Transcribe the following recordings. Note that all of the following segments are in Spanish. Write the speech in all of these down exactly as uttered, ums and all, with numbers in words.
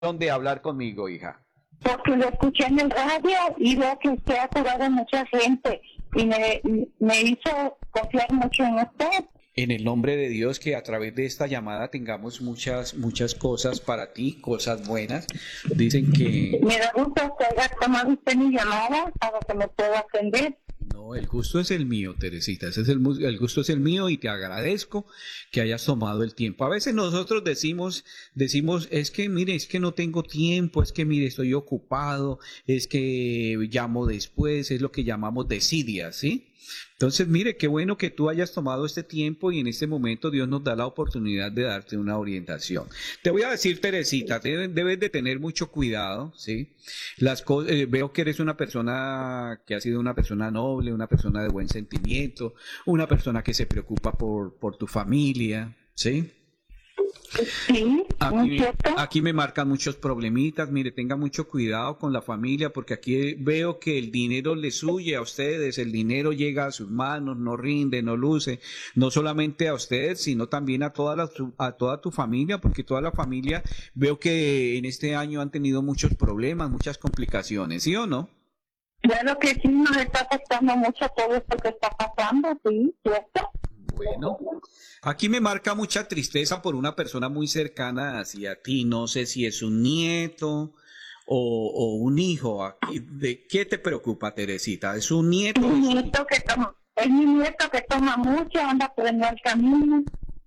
de hablar conmigo, hija? Porque lo escuché en el radio y veo que usted ha curado a mucha gente y me, me hizo confiar mucho en usted. En el nombre de Dios, que a través de esta llamada tengamos muchas, muchas cosas para ti, cosas buenas. Dicen que... Me da gusto que haya tomado usted mi llamada para que me pueda atender. No, el gusto es el mío, Teresita. Ese es el, mu- el gusto es el mío y te agradezco que hayas tomado el tiempo. A veces nosotros decimos, decimos, es que mire, es que no tengo tiempo, es que mire, estoy ocupado, es que llamo después, es lo que llamamos desidia, ¿sí? Entonces, mire, qué bueno que tú hayas tomado este tiempo y en este momento Dios nos da la oportunidad de darte una orientación. Te voy a decir, Teresita, debes, debes de tener mucho cuidado, ¿sí? Las co- eh, veo que eres una persona que ha sido una persona noble, una persona de buen sentimiento, una persona que se preocupa por, por tu familia, ¿sí? Sí, ¿no es Aquí, cierto? aquí me marcan muchos problemitas. Mire, tenga mucho cuidado con la familia porque aquí veo que el dinero les huye a ustedes, el dinero llega a sus manos, no rinde, no luce, no solamente a ustedes, sino también a toda la, a toda tu familia, porque toda la familia veo que en este año han tenido muchos problemas, muchas complicaciones, ¿sí o no? Claro que sí, nos está afectando mucho todo esto que está pasando, sí, ¿cierto? Bueno, aquí me marca mucha tristeza por una persona muy cercana hacia ti. No sé si es un nieto o, o un hijo. Aquí, ¿de qué te preocupa, Teresita? ¿Es un nieto? Mi o es un hijo? nieto que toma, es mi nieto que toma mucho, anda por el mal camino,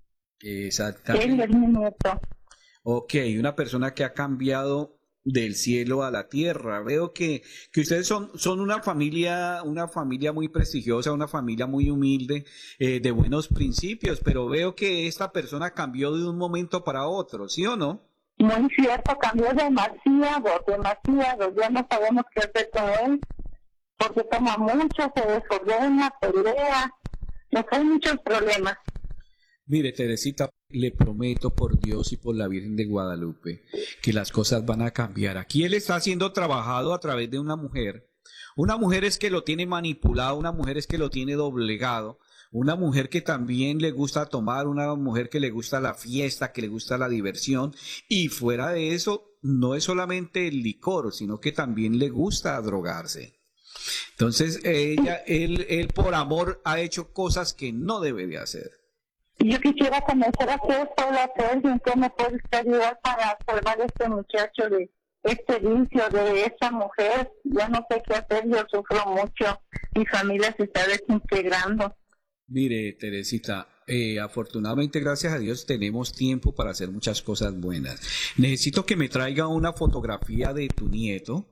él es Exactamente. mi nieto. Ok, una persona que ha cambiado del cielo a la tierra. Veo que, que ustedes son, son una familia, una familia muy prestigiosa, una familia muy humilde, eh, de buenos principios, pero veo que esta persona cambió de un momento para otro, ¿sí o no? Muy cierto, cambió demasiado, demasiado, ya no sabemos qué hacer con él, porque toma mucho, se desordena, pelea, nos hay muchos problemas. Mire, Teresita, le prometo por Dios y por la Virgen de Guadalupe que las cosas van a cambiar. Aquí él está siendo trabajado a través de una mujer. Una mujer es que lo tiene manipulado, una mujer es que lo tiene doblegado, una mujer que también le gusta tomar, una mujer que le gusta la fiesta, que le gusta la diversión. Y fuera de eso, no es solamente el licor, sino que también le gusta drogarse. Entonces, ella, él, él por amor ha hecho cosas que no debe de hacer. Yo quisiera conocer a qué puedo hacer y en qué me puede usted ayudar para salvar a este muchacho de este vicio, de esa mujer. Ya no sé qué hacer, yo sufro mucho, mi familia se está desintegrando. Mire, Teresita, eh, afortunadamente, gracias a Dios, tenemos tiempo para hacer muchas cosas buenas. Necesito que me traiga una fotografía de tu nieto,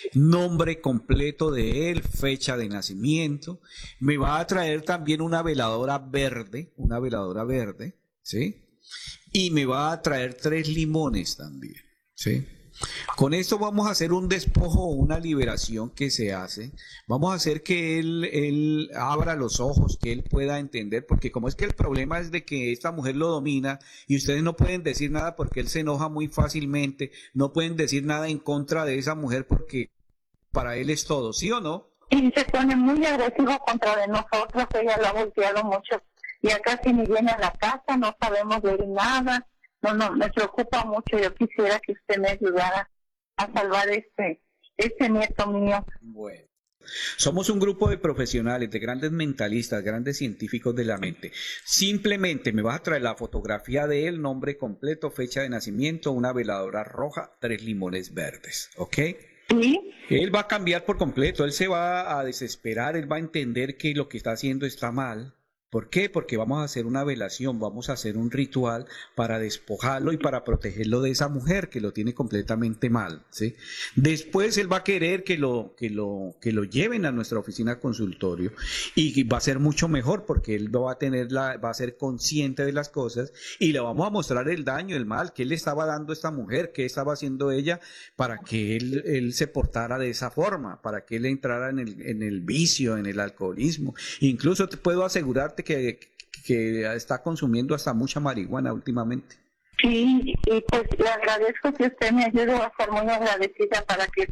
nombre completo de él, fecha de nacimiento. Me va a traer también una veladora verde, una veladora verde, ¿sí? Y me va a traer tres limones también, ¿sí? Con esto vamos a hacer un despojo o una liberación que se hace. Vamos a hacer que él, él abra los ojos, que él pueda entender, porque como es que el problema es de que esta mujer lo domina y ustedes no pueden decir nada porque él se enoja muy fácilmente, no pueden decir nada en contra de esa mujer porque para él es todo, ¿sí o no? Y se pone muy agresivo contra de nosotros, ella lo ha volteado mucho. Ya casi ni viene a la casa, no sabemos de él nada. No, no, me preocupa mucho. Yo quisiera que usted me ayudara a salvar este, este nieto mío. Bueno. Somos un grupo de profesionales, de grandes mentalistas, grandes científicos de la mente. Simplemente me vas a traer la fotografía de él, nombre completo, fecha de nacimiento, una veladora roja, tres limones verdes, ¿ok? ¿Sí? Él va a cambiar por completo, él se va a desesperar, él va a entender que lo que está haciendo está mal. ¿Por qué? Porque vamos a hacer una velación, vamos a hacer un ritual para despojarlo y para protegerlo de esa mujer que lo tiene completamente mal, ¿sí? Después él va a querer que lo, que lo, que lo lleven a nuestra oficina consultorio y va a ser mucho mejor porque él va a tener la, va a ser consciente de las cosas y le vamos a mostrar el daño, el mal que él le estaba dando a esta mujer, qué estaba haciendo ella para que él, él se portara de esa forma, para que él entrara en el, en el vicio, en el alcoholismo. Incluso te puedo asegurarte que, que está consumiendo hasta mucha marihuana últimamente. Sí, y pues le agradezco que usted me ayude a estar muy agradecida para que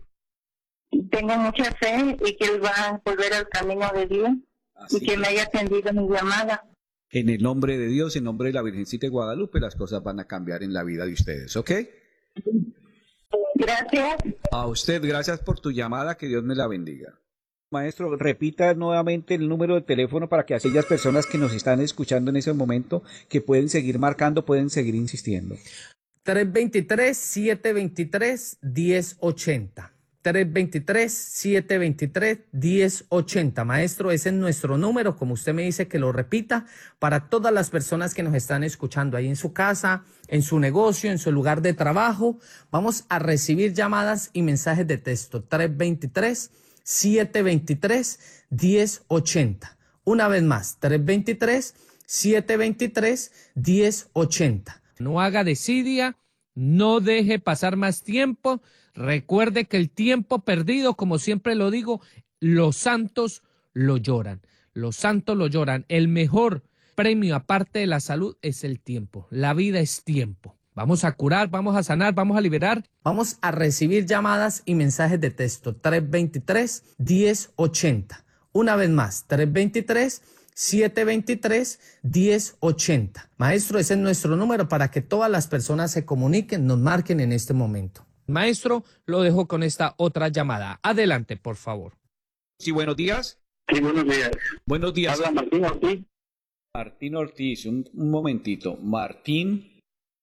tenga mucha fe y que él va a volver al camino de Dios Así y que que, me haya atendido mi llamada. en el nombre de Dios, en nombre de la Virgencita de Guadalupe, las cosas van a cambiar en la vida de ustedes, ¿ok? Gracias. A usted, gracias por tu llamada, que Dios me la bendiga. Maestro, repita nuevamente el número de teléfono para que aquellas personas que nos están escuchando en ese momento, que pueden seguir marcando, pueden seguir insistiendo. tres dos tres, siete dos tres, uno cero ocho cero. tres dos tres, siete dos tres, uno cero ocho cero. Maestro, ese es nuestro número, como usted me dice que lo repita, para todas las personas que nos están escuchando ahí en su casa, en su negocio, en su lugar de trabajo. Vamos a recibir llamadas y mensajes de texto. tres dos tres, siete dos tres, uno cero ocho cero. Una vez más, tres dos tres, siete dos tres, uno cero ocho cero. No haga desidia, no deje pasar más tiempo. Recuerde que el tiempo perdido, como siempre lo digo, los santos lo lloran. Los santos lo lloran. El mejor premio, aparte de la salud, es el tiempo. La vida es tiempo. Vamos a curar, vamos a sanar, vamos a liberar. Vamos a recibir llamadas y mensajes de texto. tres dos tres, uno cero ocho cero. Una vez más, tres dos tres, siete dos tres, uno cero ocho cero. Maestro, ese es nuestro número para que todas las personas se comuniquen, nos marquen en este momento. Maestro, lo dejo con esta otra llamada. Adelante, por favor. Sí, buenos días. Sí, buenos días. Buenos días. Habla Martín Ortiz. Martín Ortiz, un, un momentito. Martín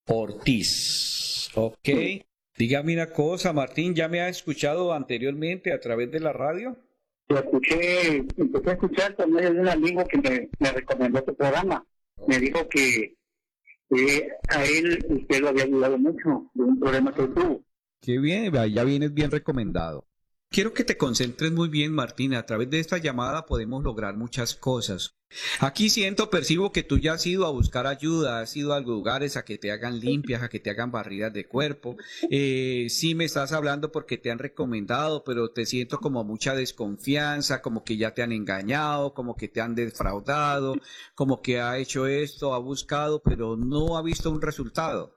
Ortiz. Ok. Sí. Dígame una cosa, Martín, ¿ya me ha escuchado anteriormente a través de la radio? Lo escuché, empecé a escuchar por medio de un amigo que me, me recomendó tu programa. Oh. Me dijo que eh, a él usted lo había ayudado mucho de un problema que tuvo. Qué bien, ya vienes bien recomendado. Quiero que te concentres muy bien, Martín. A través de esta llamada podemos lograr muchas cosas. Aquí siento, percibo que tú ya has ido a buscar ayuda, has ido a lugares a que te hagan limpias, a que te hagan barridas de cuerpo. Eh, sí me estás hablando porque te han recomendado, pero te siento como mucha desconfianza, como que ya te han engañado, como que te han defraudado, como que ha hecho esto, ha buscado, pero no ha visto un resultado.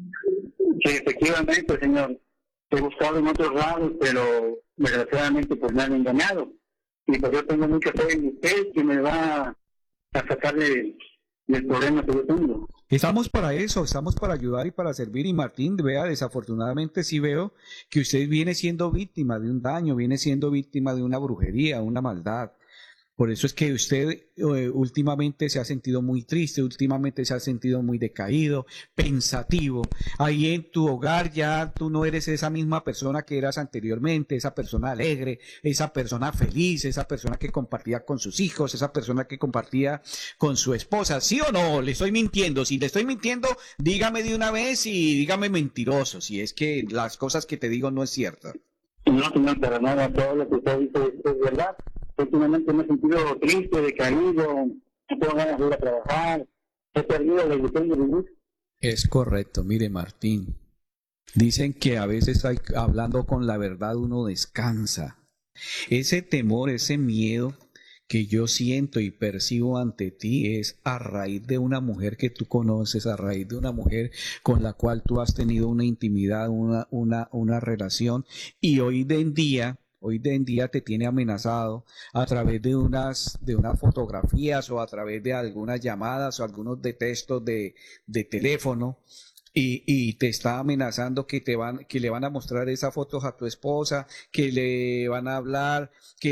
Sí, efectivamente, señor. He buscado en otros lados, pero desgraciadamente pues me han engañado. Y pues yo tengo mucha fe en usted que me va a sacar del, del problema que yo tengo. Estamos para eso, estamos para ayudar y para servir. Y Martín, vea, desafortunadamente sí veo que usted viene siendo víctima de un daño, viene siendo víctima de una brujería, una maldad. Por eso es que usted eh, últimamente se ha sentido muy triste, últimamente se ha sentido muy decaído, pensativo. Ahí en tu hogar ya tú no eres esa misma persona que eras anteriormente, esa persona alegre, esa persona feliz, esa persona que compartía con sus hijos, esa persona que compartía con su esposa. ¿Sí o no? ¿Le estoy mintiendo? Si le estoy mintiendo, dígame de una vez y dígame mentiroso, si es que las cosas que te digo no es cierto. No, señor, para nada, todo lo que usted dice es, es verdad. Últimamente me he sentido triste, decaído, no tengo ganas de ir a trabajar, he perdido la ilusión de vivir. Es correcto, mire Martín, dicen que a veces hay, hablando con la verdad uno descansa. Ese temor, ese miedo que yo siento y percibo ante ti es a raíz de una mujer que tú conoces, a raíz de una mujer con la cual tú has tenido una intimidad, una, una, una relación, y hoy en día... Hoy en día te tiene amenazado a través de unas, de unas fotografías o a través de algunas llamadas o algunos de textos de, de teléfono y, y te está amenazando que te van, que le van a mostrar esas fotos a tu esposa, que le van a hablar,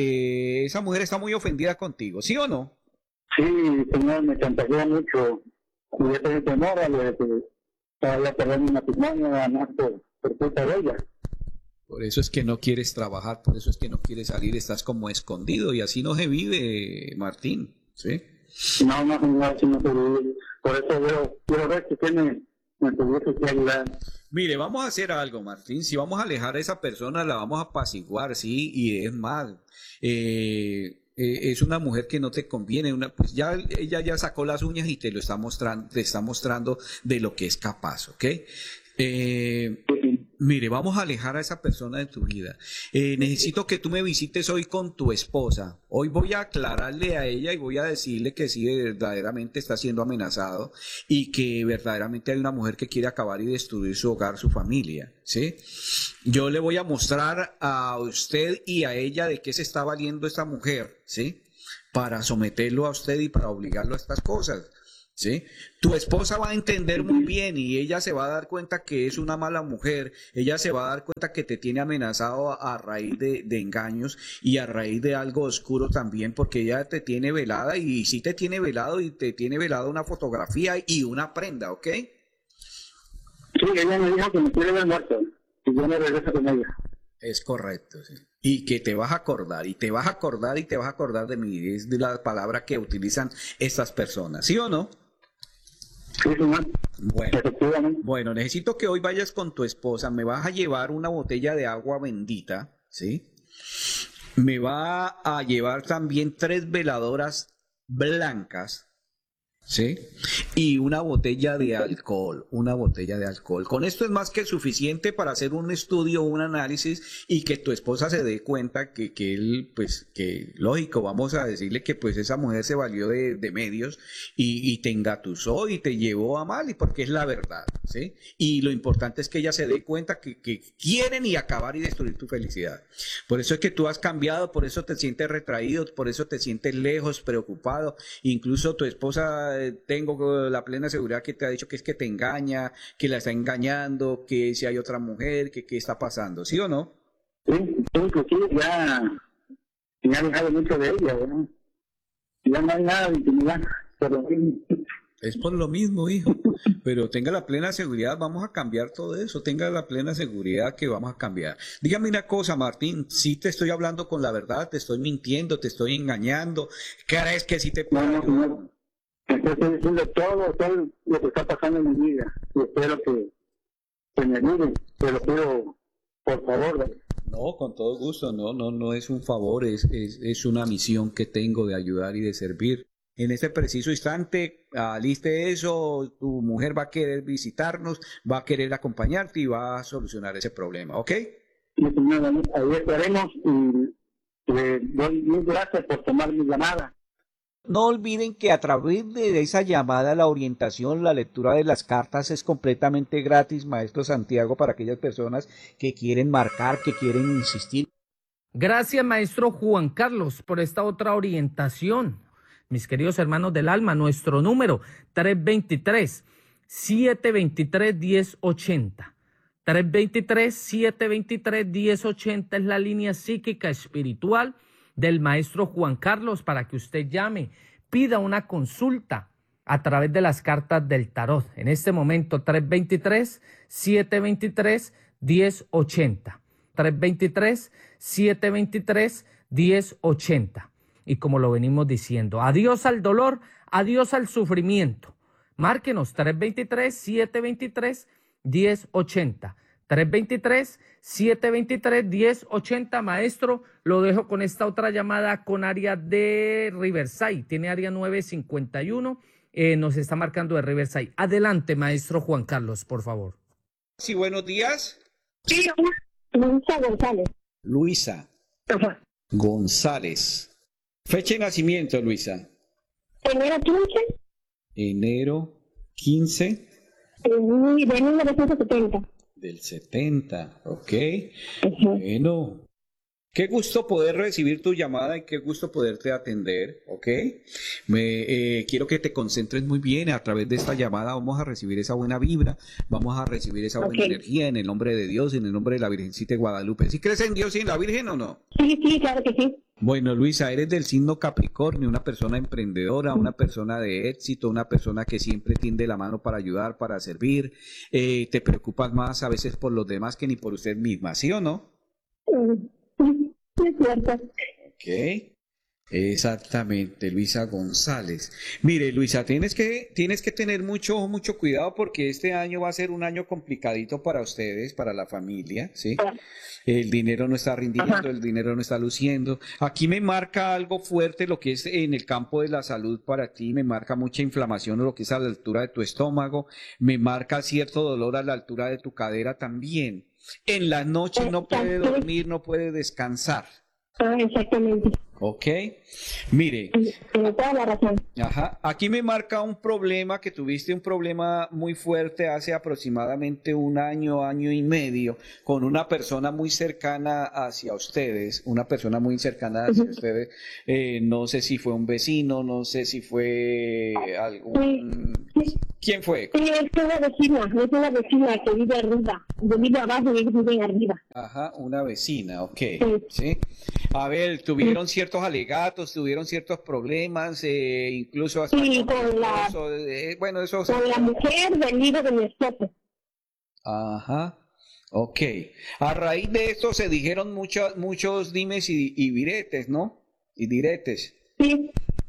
que esa mujer está muy ofendida contigo, ¿sí o no? Sí, señor, me chantajeó mucho. Y yo tengo temor a lo de que vaya a perder mi matrimonio, además por, por culpa de ella. Por eso es que no quieres trabajar, por eso es que no quieres salir, estás como escondido y así no se vive, Martín, ¿sí? No, no, señor, así no se vive. Por eso veo, quiero ver si tiene, me tuviese que ayudar. Mire, vamos a hacer algo, Martín, si vamos a alejar a esa persona, la vamos a apaciguar, sí, y es más, eh, eh, es una mujer que no te conviene, una, pues ya ella ya sacó las uñas y te lo está mostrando, te está mostrando de lo que es capaz, ¿ok? Eh, mire, vamos a alejar a esa persona de tu vida. Eh, necesito que tú me visites hoy con tu esposa. Hoy voy a aclararle a ella y voy a decirle que sí, verdaderamente está siendo amenazado y que verdaderamente hay una mujer que quiere acabar y destruir su hogar, su familia, ¿sí? Yo le voy a mostrar a usted y a ella de qué se está valiendo esta mujer, ¿sí? Para someterlo a usted y para obligarlo a estas cosas. ¿sí? Tu esposa va a entender muy bien y ella se va a dar cuenta que es una mala mujer, ella se va a dar cuenta que te tiene amenazado a, a raíz de, de engaños y a raíz de algo oscuro también, porque ella te tiene velada y sí te tiene velado y te tiene velada una fotografía y una prenda, ¿ok? Sí, ella me dijo que me quiere ver muerto y yo me regreso con ella. Es correcto, sí. Y que te vas a acordar, y te vas a acordar, y te vas a acordar de mí. Es de la palabra que utilizan estas personas, ¿sí o no? Sí, señor. Bueno, Efectivamente. bueno, necesito que hoy vayas con tu esposa, me vas a llevar una botella de agua bendita, ¿sí? Me va a llevar también tres veladoras blancas, ¿sí? Y una botella de alcohol, una botella de alcohol. Con esto es más que suficiente para hacer un estudio, un análisis y que tu esposa se dé cuenta que, que él, pues, que lógico, vamos a decirle que pues esa mujer se valió de, de medios y, y te engatusó y te llevó a mal y porque es la verdad, ¿sí? Y lo importante es que ella se dé cuenta que, que quieren y acabar y destruir tu felicidad. Por eso es que tú has cambiado, por eso te sientes retraído, por eso te sientes lejos, preocupado. Incluso tu esposa, tengo la plena seguridad que te ha dicho que es que te engaña, que la está engañando, que si hay otra mujer, que qué está pasando, ¿sí o no? Sí, inclusive ya me ha dejado mucho de ella, ¿no? Ya no hay nada de intimidad, pero es por lo mismo, hijo, pero tenga la plena seguridad, vamos a cambiar todo eso, tenga la plena seguridad que vamos a cambiar. Dígame una cosa, Martín, si te estoy hablando con la verdad, te estoy mintiendo, te estoy engañando, ¿crees que si te puedo no, no, no. Estoy diciendo todo, todo lo que está pasando en mi vida. Y espero que, que me ayuden. Te lo pido, por favor. No, con todo gusto. No, no, no es un favor, es, es, es una misión que tengo de ayudar y de servir. En este preciso instante, aliste eso, tu mujer va a querer visitarnos, va a querer acompañarte y va a solucionar ese problema, ¿ok? Sí, señora, ahí estaremos y le doy mil gracias por tomar mi llamada. No olviden que a través de esa llamada la orientación, la lectura de las cartas es completamente gratis, Maestro Santiago, para aquellas personas que quieren marcar, que quieren insistir. Gracias, Maestro Juan Carlos, por esta otra orientación. Mis queridos hermanos del alma, nuestro número tres dos tres, siete dos tres, uno cero ocho cero. tres dos tres, siete dos tres, uno cero ocho cero es la línea psíquica espiritual del Maestro Juan Carlos para que usted llame, pida una consulta a través de las cartas del tarot. En este momento, tres dos tres, siete dos tres, uno cero ocho cero. tres dos tres, siete dos tres, uno cero ocho cero. Y como lo venimos diciendo, adiós al dolor, adiós al sufrimiento. Márquenos tres dos tres, siete dos tres, uno cero ocho cero. tres dos tres, siete dos tres, uno cero ocho cero. Maestro, lo dejo con esta otra llamada con área de Riverside. Tiene área nueve cincuenta y uno. Eh, nos está marcando de Riverside. Adelante, Maestro Juan Carlos, por favor. Sí, buenos días. Sí, Luisa González. Luisa Ajá. González. Fecha de nacimiento, Luisa. Enero quince Enero quince de mil novecientos setenta. del setenta, ok. Ajá. Bueno, qué gusto poder recibir tu llamada y qué gusto poderte atender, ok. Me, eh, quiero que te concentres muy bien. A través de esta llamada vamos a recibir esa buena vibra, vamos a recibir esa buena Okay. energía en el nombre de Dios, en el nombre de la Virgencita de Guadalupe. ¿Sí crees en Dios y en la Virgen o no? Sí, sí, claro que sí. Bueno, Luisa, eres del signo Capricornio, una persona emprendedora, una persona de éxito, una persona que siempre tiende la mano para ayudar, para servir. Eh, te preocupas más a veces por los demás que ni por usted misma, ¿sí o no? Mm, Sí, sí, es cierto. Ok. Exactamente, Luisa González. Mire, Luisa, tienes que, tienes que tener mucho, mucho cuidado porque este año va a ser un año complicadito para ustedes, para la familia, ¿sí? El dinero no está rindiendo, Ajá. el dinero no está luciendo. Aquí me marca algo fuerte lo que es en el campo de la salud para ti, me marca mucha inflamación lo que es a la altura de tu estómago, me marca cierto dolor a la altura de tu cadera también. En las noches no puede dormir, no puede descansar. Ah, exactamente. Ok, mire. Tiene toda la razón. Ajá, aquí me marca un problema, que tuviste un problema muy fuerte hace aproximadamente un año, año y medio, con una persona muy cercana hacia ustedes, una persona muy cercana hacia uh-huh. ustedes, eh, no sé si fue un vecino, no sé si fue algún... Sí. ¿Quién fue? Sí, es una vecina, es una vecina que vive arriba, yo vivo abajo y ellos viven arriba. Ajá, una vecina, ok. Sí. ¿Sí? A ver, tuvieron sí. ciertos alegatos, tuvieron ciertos problemas, eh, incluso hasta... Sí, con la... Eh, bueno, eso... Con la mujer del hijo de mi esposo. Ajá, ok. A raíz de esto se dijeron muchos muchos dimes y, y diretes, ¿no? Y diretes. Sí.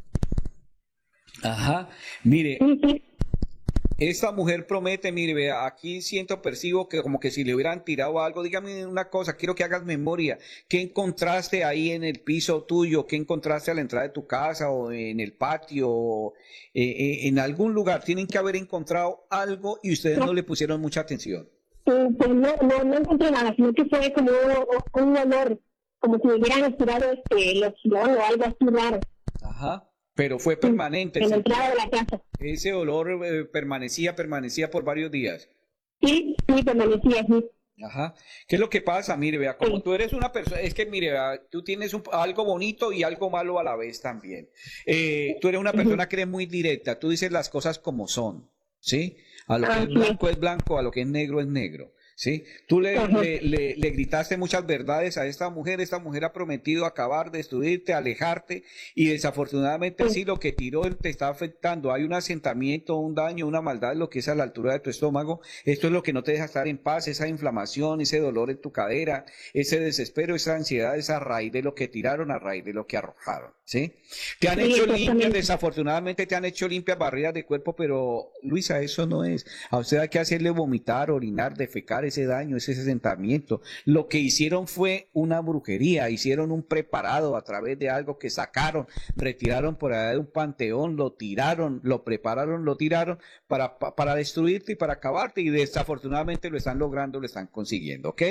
Ajá, mire... Sí, sí. Esta mujer promete, mire, vea, aquí siento, percibo que como que si le hubieran tirado algo. Dígame una cosa, quiero que hagas memoria. ¿Qué encontraste ahí en el piso tuyo? ¿Qué encontraste a la entrada de tu casa o en el patio? O, eh, eh, en algún lugar tienen que haber encontrado algo y ustedes no, no le pusieron mucha atención. Pues no, no, no encontré nada, sino que fue como un, un olor, como si hubieran estirado este, los silón o algo así raro. Ajá. Pero fue permanente. En la entrada de la casa. Ese olor eh, permanecía, permanecía por varios días. Sí, sí, permanecía, sí. Ajá. ¿Qué es lo que pasa? Mire, vea, como sí. tú eres una persona, es que mire, vea, tú tienes un, algo bonito y algo malo a la vez también. Eh, tú eres una persona uh-huh. que eres muy directa, tú dices las cosas como son, ¿sí? A lo ah, que es sí. blanco es blanco, a lo que es negro es negro. ¿Sí? Tú le, uh-huh. le, le, le gritaste muchas verdades a esta mujer, esta mujer ha prometido acabar, destruirte, alejarte, y desafortunadamente uh-huh. sí, lo que tiró te está afectando, hay un asentamiento, un daño, una maldad, lo que es a la altura de tu estómago, esto es lo que no te deja estar en paz, esa inflamación, ese dolor en tu cadera, ese desespero, esa ansiedad, esa raíz de lo que tiraron, a raíz de lo que arrojaron, ¿sí? Te han sí, hecho limpias, desafortunadamente te han hecho limpias barreras de cuerpo, pero Luisa, eso no es, a usted hay que hacerle vomitar, orinar, defecar ese daño, ese asentamiento. Lo que hicieron fue una brujería, hicieron un preparado a través de algo que sacaron, retiraron por allá de un panteón, lo tiraron, lo prepararon, lo tiraron para, para destruirte y para acabarte, y desafortunadamente lo están logrando, lo están consiguiendo, ¿ok?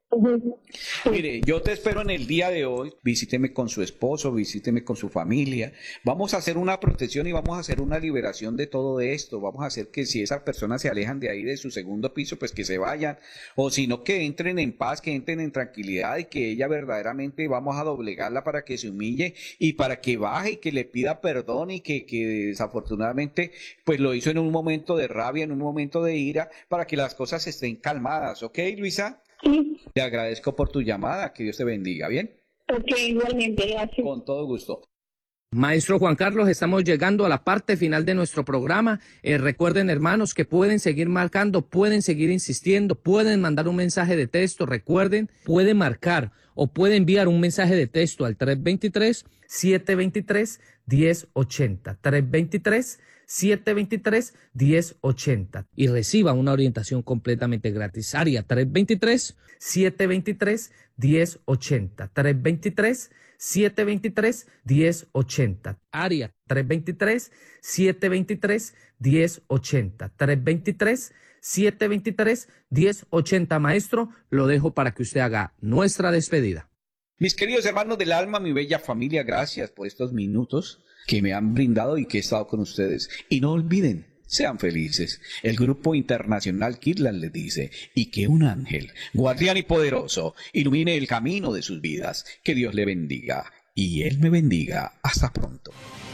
Mire, yo te espero en el día de hoy, visíteme con su esposo, visíteme con su familia, vamos a hacer una protección y vamos a hacer una liberación de todo esto, vamos a hacer que si esas personas se alejan de ahí de su segundo piso, pues que se vayan, o si no, que entren en paz, que entren en tranquilidad, y que ella verdaderamente vamos a doblegarla para que se humille y para que baje y que le pida perdón, y que, que desafortunadamente pues lo hizo en un momento de rabia, en un momento de ira, para que las cosas estén calmadas, ¿ok, Luisa? Sí. Te agradezco por tu llamada, que Dios te bendiga, ¿bien? Ok, igualmente, gracias. Con todo gusto. Maestro Juan Carlos, estamos llegando a la parte final de nuestro programa. Eh, recuerden, hermanos, que pueden seguir marcando, pueden seguir insistiendo, pueden mandar un mensaje de texto. Recuerden, pueden marcar o pueden enviar un mensaje de texto al tres dos tres, siete dos tres, uno cero ocho cero. tres dos tres, siete dos tres, uno cero ocho cero. Y reciba una orientación completamente gratis. Área tres dos tres, siete dos tres, uno cero ocho cero. tres dos tres, siete dos tres, uno cero ocho cero. Área tres dos tres, siete dos tres, uno cero ocho cero. tres dos tres, siete dos tres, uno cero ocho cero. Maestro, lo dejo para que usted haga nuestra despedida. Mis queridos hermanos del alma, mi bella familia, gracias por estos minutos que me han brindado y que he estado con ustedes. Y no olviden, sean felices. El Grupo Internacional Kirtland les dice, y que un ángel, guardián y poderoso, ilumine el camino de sus vidas. Que Dios le bendiga y Él me bendiga. Hasta pronto.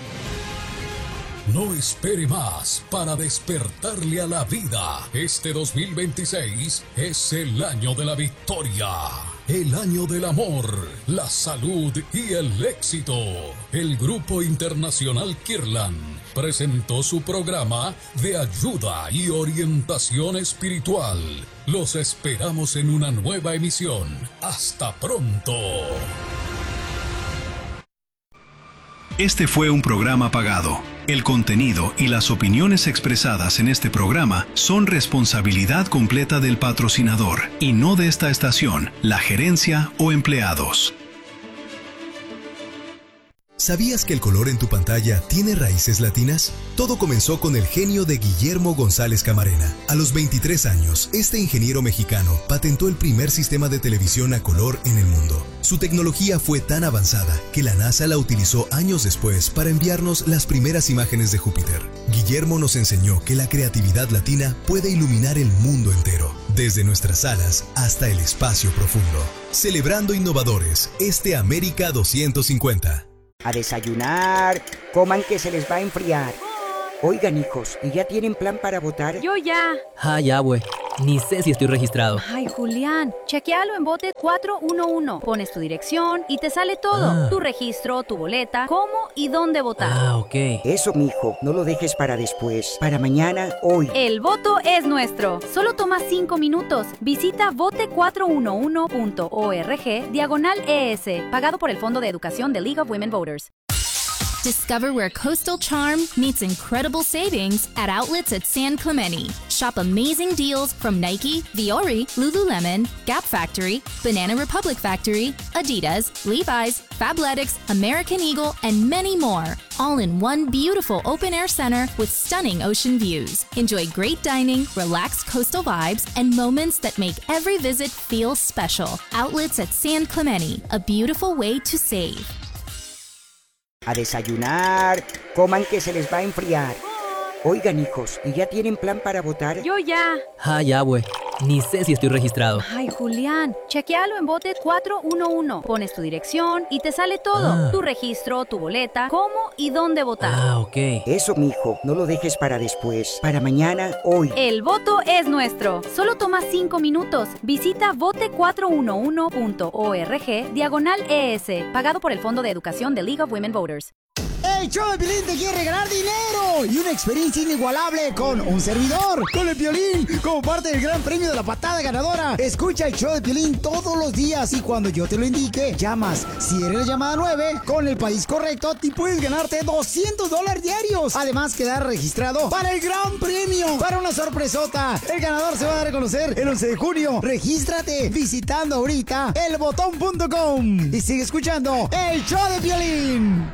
No espere más para despertarle a la vida. Este dos mil veintiséis es el año de la victoria. El año del amor, la salud y el éxito. El Grupo Internacional Kirtland presentó su programa de ayuda y orientación espiritual. Los esperamos en una nueva emisión. Hasta pronto. Este fue un programa pagado. El contenido y las opiniones expresadas en este programa son responsabilidad completa del patrocinador y no de esta estación, la gerencia o empleados. ¿Sabías que el color en tu pantalla tiene raíces latinas? Todo comenzó con el genio de Guillermo González Camarena. A los veintitrés años, este ingeniero mexicano patentó el primer sistema de televisión a color en el mundo. Su tecnología fue tan avanzada que la NASA la utilizó años después para enviarnos las primeras imágenes de Júpiter. Guillermo nos enseñó que la creatividad latina puede iluminar el mundo entero, desde nuestras salas hasta el espacio profundo. Celebrando innovadores, este América doscientos cincuenta. A desayunar, coman que se les va a enfriar. Oigan, hijos, ¿y ya tienen plan para votar? Yo ya. Ah, ya, güey. Ni sé si estoy registrado. Ay, Julián, chequealo en Vote cuatro uno uno. Pones tu dirección y te sale todo. Ah. Tu registro, tu boleta, cómo y dónde votar. Ah, ok. Eso, mijo, no lo dejes para después. Para mañana, hoy. El voto es nuestro. Solo toma cinco minutos. Visita vote cuatro uno uno punto org diagonal E S, pagado por el Fondo de Educación de League of Women Voters. Discover where coastal charm meets incredible savings at outlets at San Clemente. Shop amazing deals from Nike, Viore, Lululemon, Gap Factory, Banana Republic Factory, Adidas, Levi's, Fabletics, American Eagle, and many more. All in one beautiful open-air center with stunning ocean views. Enjoy great dining, relaxed coastal vibes, and moments that make every visit feel special. Outlets at San Clemente, a beautiful way to save. A desayunar, coman que se les va a enfriar. Oigan, hijos, ¿y ya tienen plan para votar? Yo ya. Ah, ya, güey. Ni sé si estoy registrado. Ay, Julián, chequealo en Vote cuatro uno uno. Pones tu dirección y te sale todo. Ah. Tu registro, tu boleta, cómo y dónde votar. Ah, ok. Eso, mijo, no lo dejes para después. Para mañana, hoy. El voto es nuestro. Solo toma cinco minutos. Visita vote cuatro uno uno punto org diagonal E S, pagado por el Fondo de Educación de League of Women Voters. El show de Piolín te quiere regalar dinero y una experiencia inigualable con un servidor, con el Piolín, como parte del gran premio de la patada ganadora. Escucha el show de Piolín todos los días y cuando yo te lo indique, llamas. Si eres la llamada nueve, con el país correcto, te puedes ganarte doscientos dólares diarios. Además, quedar registrado para el gran premio, para una sorpresota. El ganador se va a dar a conocer el once de junio. Regístrate visitando ahorita el botón punto com y sigue escuchando el show de Piolín.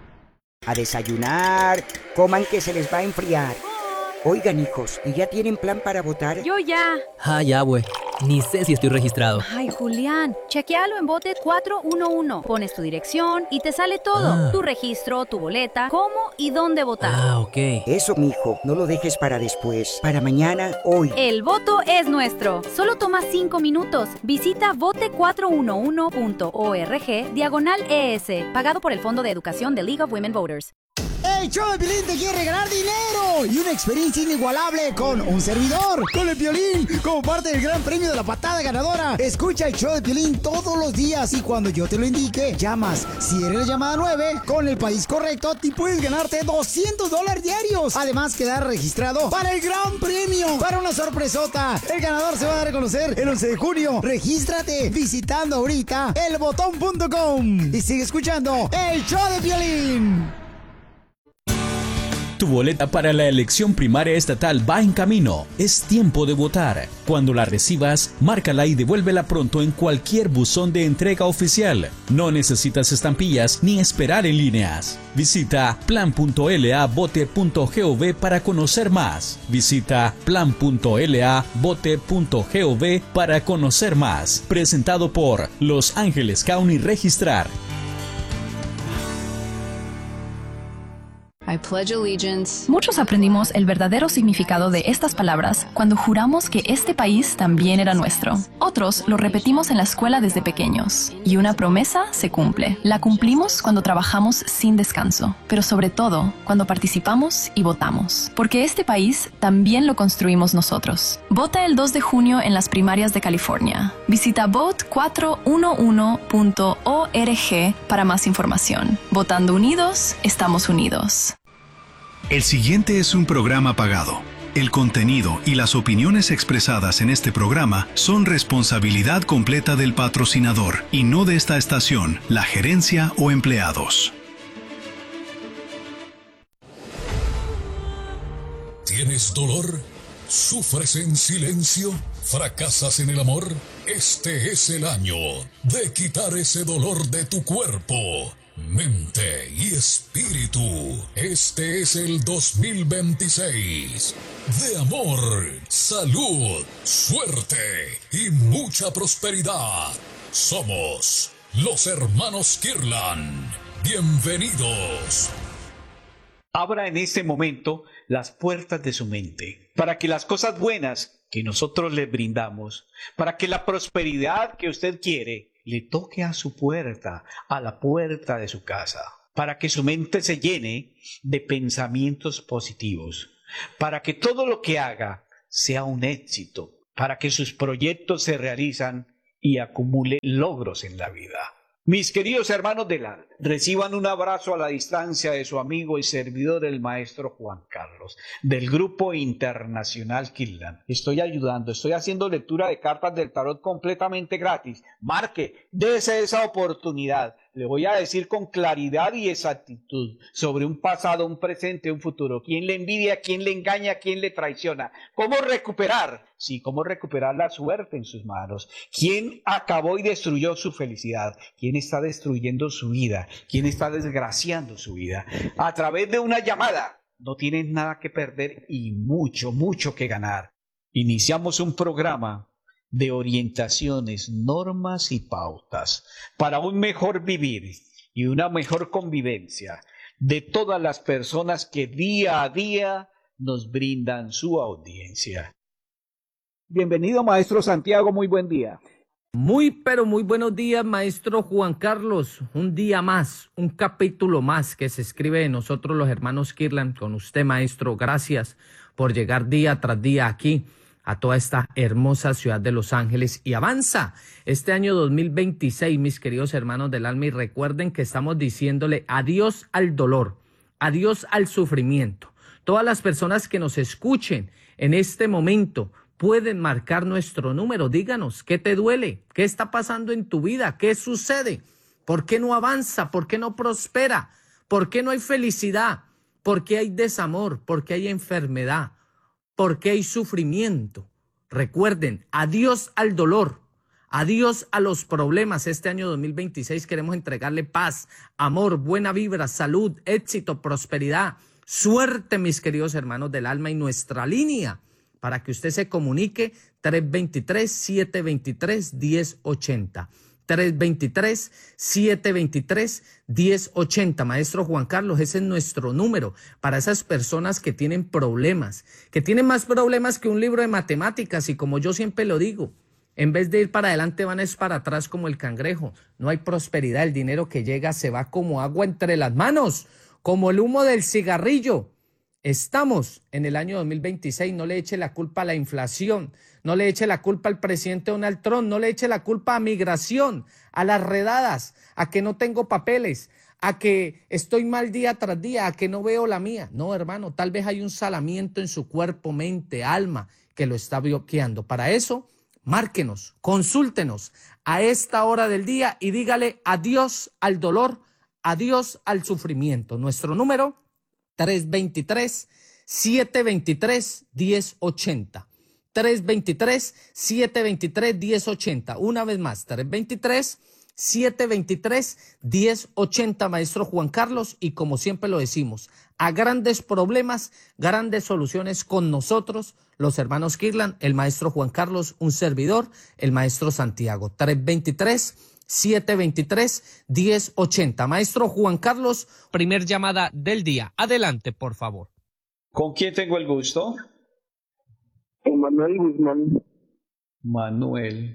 A desayunar, coman que se les va a enfriar. Oigan, hijos, ¿y ya tienen plan para votar? Yo ya. Ah, ya, güey. Ni sé si estoy registrado. Ay, Julián, chequealo en Vote cuatro uno uno. Pones tu dirección y te sale todo. Ah. Tu registro, tu boleta, cómo y dónde votar. Ah, ok. Eso, mijo, no lo dejes para después. Para mañana, hoy. El voto es nuestro. Solo toma cinco minutos. Visita vote cuatro uno uno punto org diagonal E S, pagado por el Fondo de Educación de League of Women Voters. El show de Piolín te quiere regalar dinero y una experiencia inigualable con un servidor, con el Piolín, como parte del gran premio de la patada ganadora. Escucha el show de Piolín todos los días y cuando yo te lo indique, llamas. Si eres la llamada nueve, con el país correcto, te puedes ganarte doscientos dólares diarios. Además, quedar registrado para el gran premio, para una sorpresota. El ganador se va a dar a conocer el once de junio. Regístrate visitando ahorita el botón punto com y sigue escuchando el show de Piolín. Tu boleta para la elección primaria estatal va en camino. Es tiempo de votar. Cuando la recibas, márcala y devuélvela pronto en cualquier buzón de entrega oficial. No necesitas estampillas ni esperar en líneas. Visita plan punto l a vote punto gov para conocer más. Visita plan punto l a vote punto gov para conocer más. Presentado por Los Ángeles County Registrar. I pledge allegiance. Muchos aprendimos el verdadero significado de estas palabras cuando juramos que este país también era nuestro. Otros lo repetimos en la escuela desde pequeños. Y una promesa se cumple. La cumplimos cuando trabajamos sin descanso, pero sobre todo cuando participamos y votamos. Porque este país también lo construimos nosotros. Vota el dos de junio en las primarias de California. Visita vote cuatro uno uno punto org para más información. Votando unidos, estamos unidos. El siguiente es un programa pagado. El contenido y las opiniones expresadas en este programa son responsabilidad completa del patrocinador y no de esta estación, la gerencia o empleados. ¿Tienes dolor? ¿Sufres en silencio? ¿Fracasas en el amor? Este es el año de quitar ese dolor de tu cuerpo. mente y espíritu. Este es el dos mil veintiséis de amor, salud, suerte y mucha prosperidad. Somos los hermanos Kirlan. Bienvenidos. Abra en este momento las puertas de su mente para que las cosas buenas que nosotros le brindamos, para que la prosperidad que usted quiere le toque a su puerta, a la puerta de su casa, para que su mente se llene de pensamientos positivos, para que todo lo que haga sea un éxito, para que sus proyectos se realizan y acumule logros en la vida. Mis queridos hermanos del alma, reciban un abrazo a la distancia de su amigo y servidor, el maestro Juan Carlos, del Grupo Internacional Kirlan. Estoy ayudando, estoy haciendo lectura de cartas del tarot completamente gratis. Marque, dése esa oportunidad. Le voy a decir con claridad y exactitud sobre un pasado, un presente, un futuro. ¿Quién le envidia? ¿Quién le engaña? ¿Quién le traiciona? ¿Cómo recuperar? Sí, cómo recuperar la suerte en sus manos. ¿Quién acabó y destruyó su felicidad? ¿Quién está destruyendo su vida? ¿Quién está desgraciando su vida? A través de una llamada. No tienen nada que perder y mucho, mucho que ganar. Iniciamos un programa de orientaciones, normas y pautas para un mejor vivir y una mejor convivencia de todas las personas que día a día nos brindan su audiencia. Bienvenido, maestro Santiago, muy buen día. Muy, pero muy buenos días, maestro Juan Carlos. Un día más, un capítulo más que se escribe de nosotros los hermanos Kirlan con usted, maestro. Gracias por llegar día tras día aquí a toda esta hermosa ciudad de Los Ángeles y avanza este año dos mil veintiséis, mis queridos hermanos del alma, y recuerden que estamos diciéndole adiós al dolor, adiós al sufrimiento. Todas las personas que nos escuchen en este momento pueden marcar nuestro número. Díganos, ¿qué te duele? ¿Qué está pasando en tu vida? ¿Qué sucede? ¿Por qué no avanza? ¿Por qué no prospera? ¿Por qué no hay felicidad? ¿Por qué hay desamor? ¿Por qué hay enfermedad? ¿Por qué hay sufrimiento? Recuerden, adiós al dolor, adiós a los problemas. Este año dos mil veintiséis queremos entregarle paz, amor, buena vibra, salud, éxito, prosperidad, suerte, mis queridos hermanos del alma, y nuestra línea para que usted se comunique tres dos tres, siete dos tres, uno cero ocho cero. tres dos tres, siete dos tres, uno cero ocho cero. Maestro Juan Carlos, ese es nuestro número para esas personas que tienen problemas, que tienen más problemas que un libro de matemáticas, y como yo siempre lo digo, en vez de ir para adelante van es para atrás como el cangrejo. No hay prosperidad, el dinero que llega se va como agua entre las manos, como el humo del cigarrillo. Estamos en el año dos mil veintiséis, no le eche la culpa a la inflación, no le eche la culpa al presidente Donald Trump, no le eche la culpa a migración, a las redadas, a que no tengo papeles, a que estoy mal día tras día, a que no veo la mía. No, hermano, tal vez hay un salamiento en su cuerpo, mente, alma que lo está bloqueando. Para eso, márquenos, consúltenos a esta hora del día y dígale adiós al dolor, adiós al sufrimiento. Nuestro número tres dos tres, siete dos tres, uno cero ocho cero. tres dos tres, siete dos tres, uno cero ocho cero. Una vez más, tres dos tres, siete dos tres, uno cero ocho cero, maestro Juan Carlos. Y como siempre lo decimos, a grandes problemas, grandes soluciones con nosotros, los hermanos Kirlan, el maestro Juan Carlos, un servidor, el maestro Santiago. tres dos tres, siete dos tres, uno cero ocho cero. Maestro Juan Carlos, primer llamada del día. Adelante, por favor. ¿Con quién tengo el gusto? Con Manuel Guzmán. Manuel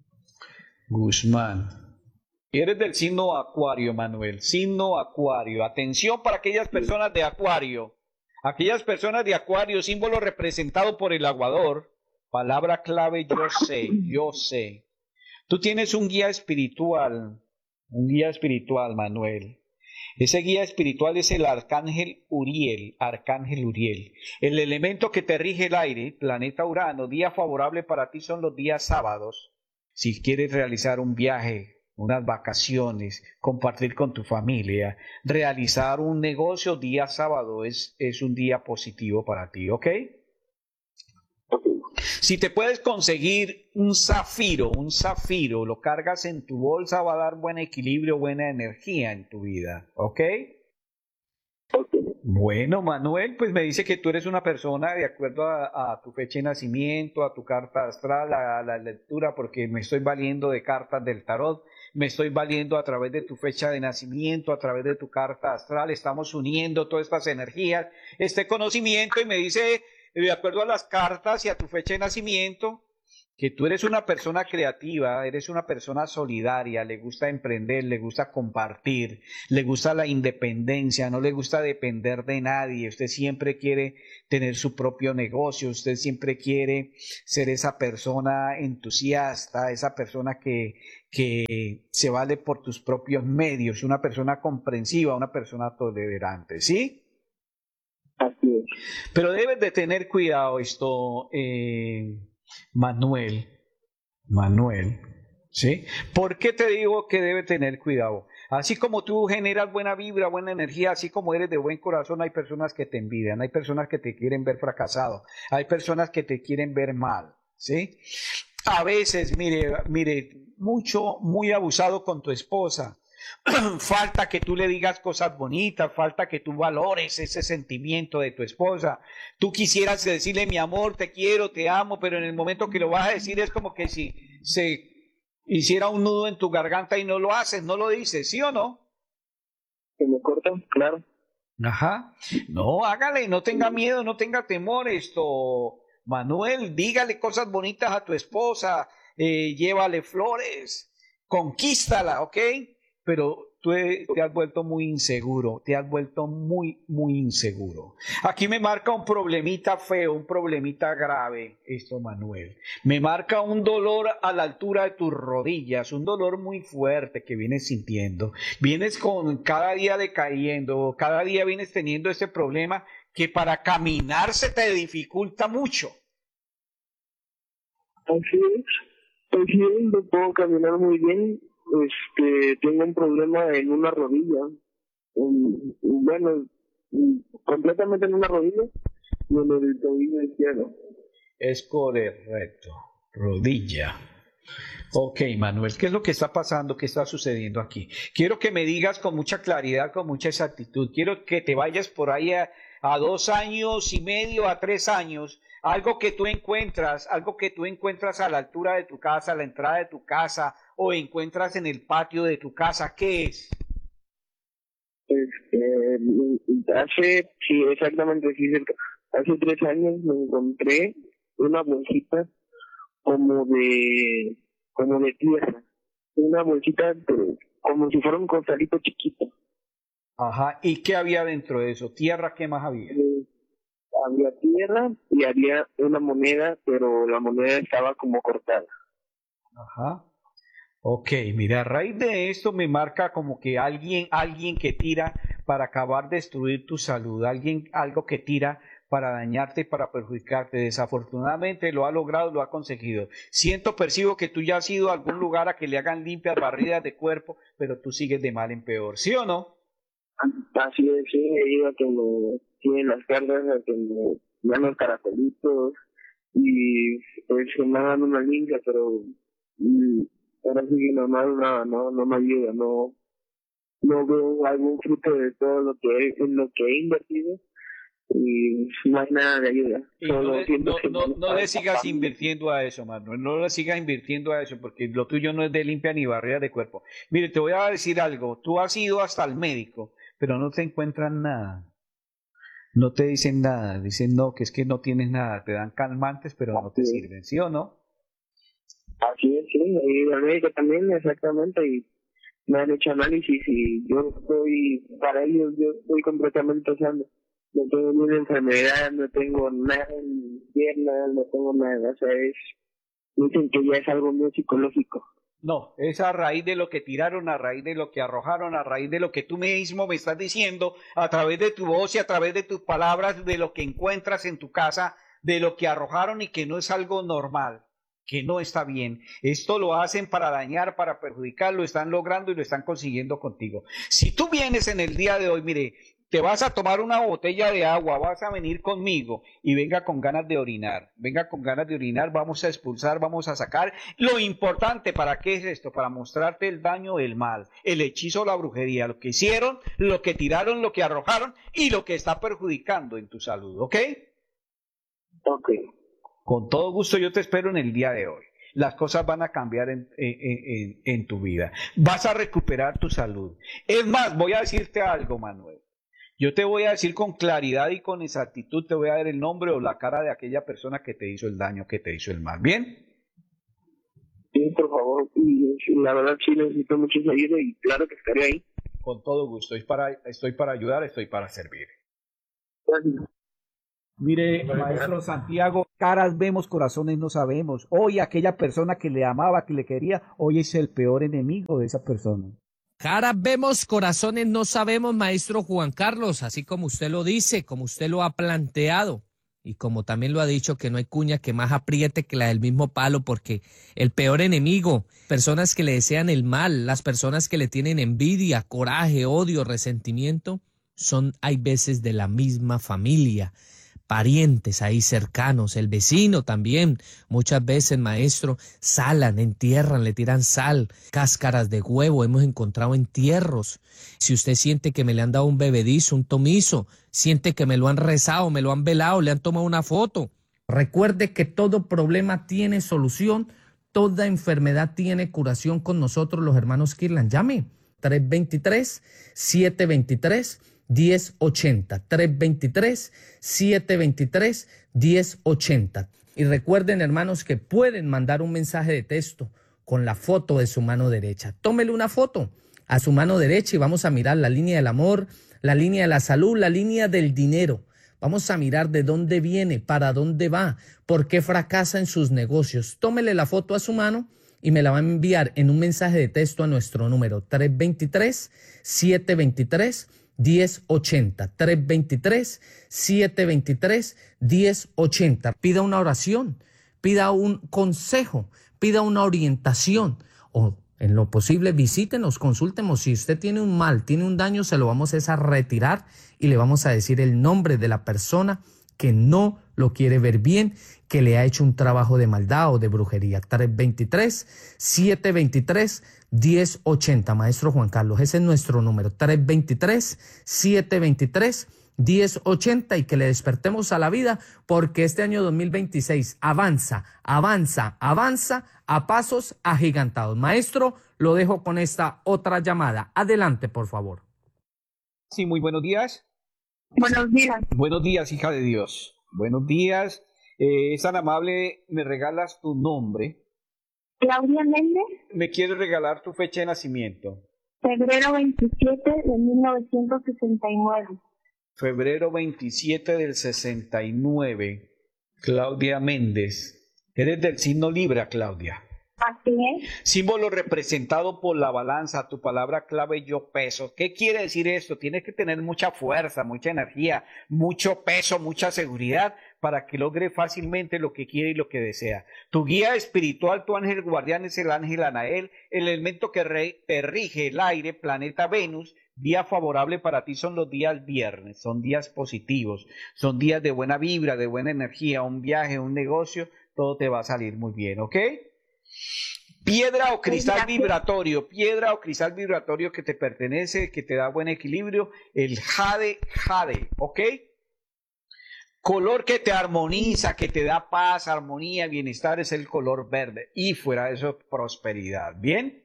Guzmán. Eres del signo Acuario, Manuel. Signo Acuario. Atención para aquellas personas de Acuario. Aquellas personas de Acuario, símbolo representado por el aguador. Palabra clave, yo sé, yo sé. Tú tienes un guía espiritual, un guía espiritual, Manuel. Ese guía espiritual es el Arcángel Uriel, Arcángel Uriel. El elemento que te rige el aire, planeta Urano, día favorable para ti son los días sábados. Si quieres realizar un viaje, unas vacaciones, compartir con tu familia, realizar un negocio, día sábado es, es un día positivo para ti, ¿ok? Si te puedes conseguir un zafiro, un zafiro, lo cargas en tu bolsa, va a dar buen equilibrio, buena energía en tu vida, ¿ok? Bueno, Manuel, pues me dice que tú eres una persona de acuerdo a, a tu fecha de nacimiento, a tu carta astral, a la lectura, porque me estoy valiendo de cartas del tarot, me estoy valiendo a través de tu fecha de nacimiento, a través de tu carta astral, estamos uniendo todas estas energías, este conocimiento, y me dice, de acuerdo a las cartas y a tu fecha de nacimiento, que tú eres una persona creativa, eres una persona solidaria, le gusta emprender, le gusta compartir, le gusta la independencia, no le gusta depender de nadie, usted siempre quiere tener su propio negocio, usted siempre quiere ser esa persona entusiasta, esa persona que, que se vale por tus propios medios, una persona comprensiva, una persona tolerante, ¿sí? Así es. Pero debes de tener cuidado esto, eh, Manuel, Manuel, ¿sí? ¿Por qué te digo que debe tener cuidado? Así como tú generas buena vibra, buena energía, así como eres de buen corazón, hay personas que te envidian, hay personas que te quieren ver fracasado, hay personas que te quieren ver mal, ¿sí? A veces, mire, mire, mucho, muy abusado con tu esposa. Falta que tú le digas cosas bonitas, falta que tú valores ese sentimiento de tu esposa. Tú quisieras decirle, mi amor, te quiero, te amo, pero en el momento que lo vas a decir es como que si se hiciera un nudo en tu garganta y no lo haces, no lo dices, ¿sí o no? ¿Se me cortan? Claro. Ajá. No, hágale, no tenga miedo, no tenga temor esto. Manuel, dígale cosas bonitas a tu esposa, eh, llévale flores, conquístala, ¿ok? Pero tú te has vuelto muy inseguro, te has vuelto muy, muy inseguro. Aquí me marca un problemita feo, un problemita grave, esto, Manuel. Me marca un dolor a la altura de tus rodillas, un dolor muy fuerte que vienes sintiendo. Vienes con cada día decayendo, cada día vienes teniendo este problema que para caminar se te dificulta mucho. Así es, así es, no puedo caminar muy bien. Este, tengo un problema en una rodilla, en, bueno, completamente en una rodilla y en el tobillo izquierdo. Es correcto, rodilla. Ok, Manuel, ¿qué es lo que está pasando? ¿Qué está sucediendo aquí? Quiero que me digas con mucha claridad, con mucha exactitud. Quiero que te vayas por ahí a, a dos años y medio, a tres años. Algo que tú encuentras, algo que tú encuentras a la altura de tu casa, a la entrada de tu casa, o encuentras en el patio de tu casa, ¿qué es? Este, hace, sí, exactamente, sí, hace tres años me encontré una bolsita como de, como de tierra, una bolsita de, como si fuera un costalito chiquito. Ajá, ¿y qué había dentro de eso? ¿Tierra? ¿Qué más había? Eh, había tierra y había una moneda, pero la moneda estaba como cortada. Ajá. Ok, mira, a raíz de esto me marca como que alguien, alguien que tira para acabar de destruir tu salud, alguien, algo que tira para dañarte y para perjudicarte. Desafortunadamente lo ha logrado, lo ha conseguido. Siento, percibo que tú ya has ido a algún lugar a que le hagan limpias, barridas de cuerpo, pero tú sigues de mal en peor, ¿sí o no? Así es, sí, he ido a que me tienen las cargas, a que me dan los caracolitos y pues me dan una limpia, pero y, ahora sí que nomás no, no, no me ayuda, no, no veo algún fruto de todo lo que he, en lo que he invertido y no hay nada de ayuda. Y no, le, no, no, no le sigas invirtiendo a eso, Manuel, no le sigas invirtiendo a eso, porque lo tuyo no es de limpia ni barrera de cuerpo. Mire, te voy a decir algo, tú has ido hasta el médico, pero no te encuentran nada. No te dicen nada, dicen no, que es que no tienes nada, te dan calmantes, pero no te sirven, ¿sí o no? Así es, sí, y el médico también, exactamente, y me han hecho análisis y yo estoy, para ellos, yo estoy completamente sano. No tengo ninguna enfermedad, no tengo nada en mi pierna, no tengo nada, o sea, es, dicen que ya es algo muy psicológico. No, es a raíz de lo que tiraron, a raíz de lo que arrojaron, a raíz de lo que tú mismo me estás diciendo, a través de tu voz y a través de tus palabras, de lo que encuentras en tu casa, de lo que arrojaron y que no es algo normal, que no está bien. Esto lo hacen para dañar, para perjudicar, lo están logrando y lo están consiguiendo contigo. Si tú vienes en el día de hoy, mire, te vas a tomar una botella de agua, vas a venir conmigo y venga con ganas de orinar, venga con ganas de orinar, vamos a expulsar, vamos a sacar. Lo importante, ¿para qué es esto? Para mostrarte el daño del mal, el hechizo, la brujería, lo que hicieron, lo que tiraron, lo que arrojaron y lo que está perjudicando en tu salud, ¿ok? Ok. Con todo gusto yo te espero en el día de hoy. Las cosas van a cambiar en, en, en, en tu vida. Vas a recuperar tu salud. Es más, voy a decirte algo, Manuel. Yo te voy a decir con claridad y con exactitud, te voy a dar el nombre o la cara de aquella persona que te hizo el daño, que te hizo el mal. ¿Bien? Sí, por favor. Y la verdad sí necesito mucho ayuda y claro que estaré ahí. Con todo gusto. Estoy para, estoy para ayudar, estoy para servir. Gracias. Mire, maestro Santiago, caras vemos, corazones no sabemos. Hoy aquella persona que le amaba, que le quería, hoy es el peor enemigo de esa persona. Caras vemos, corazones no sabemos, maestro Juan Carlos, así como usted lo dice, como usted lo ha planteado y como también lo ha dicho, que no hay cuña que más apriete que la del mismo palo, porque el peor enemigo, personas que le desean el mal, las personas que le tienen envidia, coraje, odio, resentimiento, son hay veces de la misma familia. Parientes ahí cercanos, el vecino también, muchas veces, maestro, salan, entierran, le tiran sal, cáscaras de huevo, hemos encontrado entierros. Si usted siente que me le han dado un bebedizo, un tomizo, siente que me lo han rezado, me lo han velado, le han tomado una foto. Recuerde que todo problema tiene solución, toda enfermedad tiene curación con nosotros los hermanos Kirlan. Llame, tres dos tres, siete dos tres, diez ochenta, tres dos tres, siete dos tres, diez ochenta. Y recuerden, hermanos, que pueden mandar un mensaje de texto con la foto de su mano derecha. Tómele una foto a su mano derecha y vamos a mirar la línea del amor, la línea de la salud, la línea del dinero. Vamos a mirar de dónde viene, para dónde va, por qué fracasa en sus negocios. Tómele la foto a su mano y me la va a enviar en un mensaje de texto a nuestro número tres dos tres, siete dos tres, diez ochenta, tres dos tres, siete dos tres, diez ochenta. Pida una oración, pida un consejo, pida una orientación o en lo posible visítenos, consúltenos. Si usted tiene un mal, tiene un daño, se lo vamos a retirar y le vamos a decir el nombre de la persona que no lo quiere ver bien, que le ha hecho un trabajo de maldad o de brujería. tres dos tres, siete dos tres, diez ochenta. Maestro Juan Carlos, ese es nuestro número, tres dos tres, siete dos tres, diez ochenta, y que le despertemos a la vida, porque este año dos mil veintiséis avanza, avanza, avanza a pasos agigantados. Maestro, lo dejo con esta otra llamada. Adelante, por favor. Sí, muy buenos días. Buenos días. Buenos días, hija de Dios. Buenos días. Eh, es tan amable, ¿me regalas tu nombre? Claudia Méndez. ¿Me quieres regalar tu fecha de nacimiento? Febrero veintisiete de mil novecientos sesenta y nueve. Febrero veintisiete del sesenta y nueve. Claudia Méndez. Eres del signo Libra, Claudia. Así es. Símbolo representado por la balanza, tu palabra clave yo peso. ¿Qué quiere decir esto? Tienes que tener mucha fuerza, mucha energía, mucho peso, mucha seguridad para que logre fácilmente lo que quiere y lo que desea. Tu guía espiritual, tu ángel guardián es el ángel Anael, el elemento que re, te rige el aire, planeta Venus. Día favorable para ti son los días viernes, son días positivos, son días de buena vibra, de buena energía, un viaje, un negocio, todo te va a salir muy bien, ¿ok? Piedra o cristal vibratorio, piedra o cristal vibratorio que te pertenece, que te da buen equilibrio, el jade, jade, ¿ok? Color que te armoniza, que te da paz, armonía, bienestar, es el color verde. Y fuera de eso, prosperidad, ¿bien?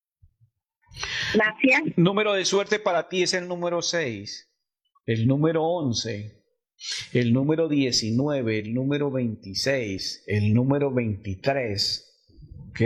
Gracias. Número de suerte para ti es el número seis, el número once, el número diecinueve, el número veintiséis, el número veintitrés. ¿Ok?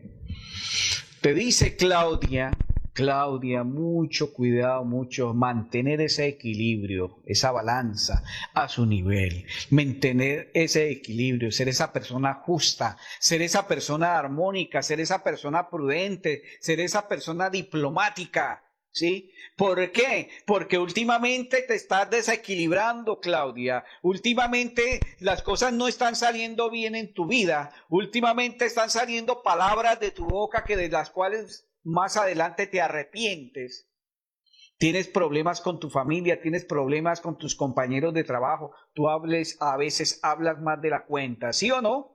Te dice Claudia, Claudia, mucho cuidado, mucho, mantener ese equilibrio, esa balanza a su nivel, mantener ese equilibrio, ser esa persona justa, ser esa persona armónica, ser esa persona prudente, ser esa persona diplomática, ¿sí? ¿Por qué? Porque últimamente te estás desequilibrando, Claudia. Últimamente las cosas no están saliendo bien en tu vida. Últimamente están saliendo palabras de tu boca que de las cuales más adelante te arrepientes. Tienes problemas con tu familia, tienes problemas con tus compañeros de trabajo. Tú hables, a veces hablas más de la cuenta, ¿sí o no?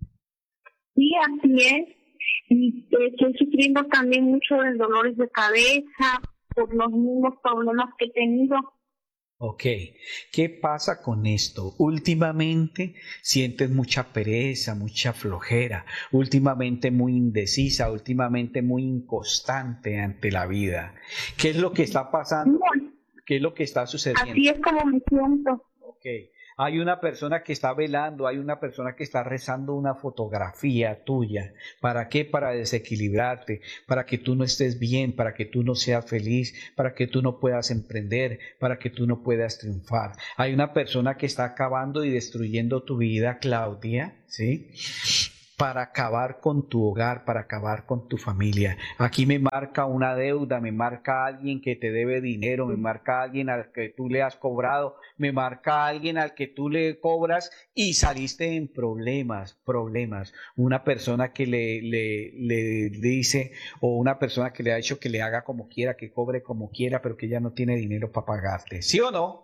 Sí, así es. Y eh, estoy sufriendo también mucho de dolores de cabeza por los mismos problemas que he tenido. Ok, ¿qué pasa con esto? Últimamente sientes mucha pereza, mucha flojera, últimamente muy indecisa, últimamente muy inconstante ante la vida. ¿Qué es lo que está pasando? ¿Qué es lo que está sucediendo? Así es como me siento. Ok, hay una persona que está velando, hay una persona que está rezando una fotografía tuya. ¿Para qué? Para desequilibrarte, para que tú no estés bien, para que tú no seas feliz, para que tú no puedas emprender, para que tú no puedas triunfar. Hay una persona que está acabando y destruyendo tu vida, Claudia, ¿sí? Para acabar con tu hogar, para acabar con tu familia. Aquí me marca una deuda, me marca alguien que te debe dinero, me marca alguien al que tú le has cobrado, me marca alguien al que tú le cobras y saliste en problemas, problemas. Una persona que le, le, le dice, o una persona que le ha dicho que le haga como quiera, que cobre como quiera, pero que ya no tiene dinero para pagarte. ¿Sí o no?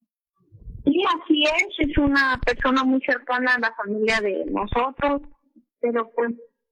Sí, así es. Es una persona muy cercana a la familia de nosotros. Pero pues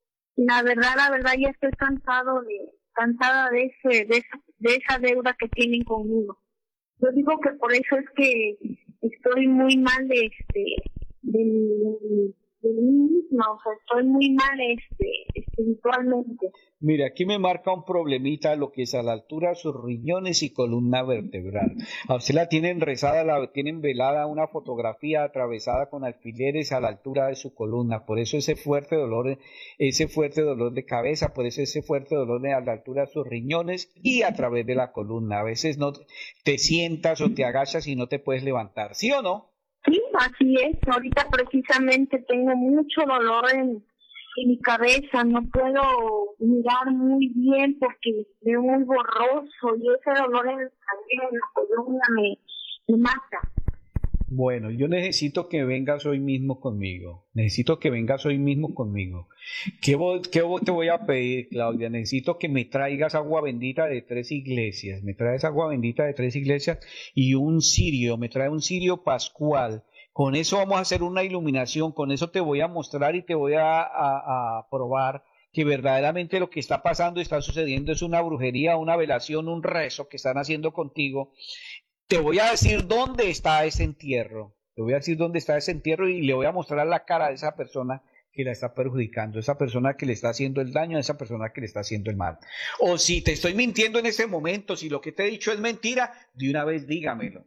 la verdad, la verdad ya estoy cansado de, cansada de ese, de esa, de esa deuda que tienen conmigo. Yo digo que por eso es que estoy muy mal de este, de, de, de mí misma, o sea, estoy muy mal este, espiritualmente. Mira, aquí me marca un problemita lo que es a la altura de sus riñones y columna vertebral. A usted la tienen rezada, la tienen velada una fotografía atravesada con alfileres a la altura de su columna. Por eso ese fuerte dolor, ese fuerte dolor de cabeza, por eso ese fuerte dolor a la altura de sus riñones y a través de la columna. A veces no te sientas o te agachas y no te puedes levantar, ¿sí o no? Sí, así es. Ahorita precisamente tengo mucho dolor en en mi cabeza, no puedo mirar muy bien porque veo muy borroso y ese dolor en la columna me, me mata. Bueno, yo necesito que vengas hoy mismo conmigo, necesito que vengas hoy mismo conmigo. ¿Qué, voy, qué te voy a pedir, Claudia? Necesito que me traigas agua bendita de tres iglesias, me traes agua bendita de tres iglesias y un cirio, me trae un cirio pascual. Con eso vamos a hacer una iluminación, con eso te voy a mostrar y te voy a, a, a probar que verdaderamente lo que está pasando, está sucediendo, es una brujería, una velación, un rezo que están haciendo contigo. Te voy a decir dónde está ese entierro, te voy a decir dónde está ese entierro y le voy a mostrar la cara de esa persona que la está perjudicando, esa persona que le está haciendo el daño, esa persona que le está haciendo el mal. O si te estoy mintiendo en ese momento, si lo que te he dicho es mentira, de una vez dígamelo.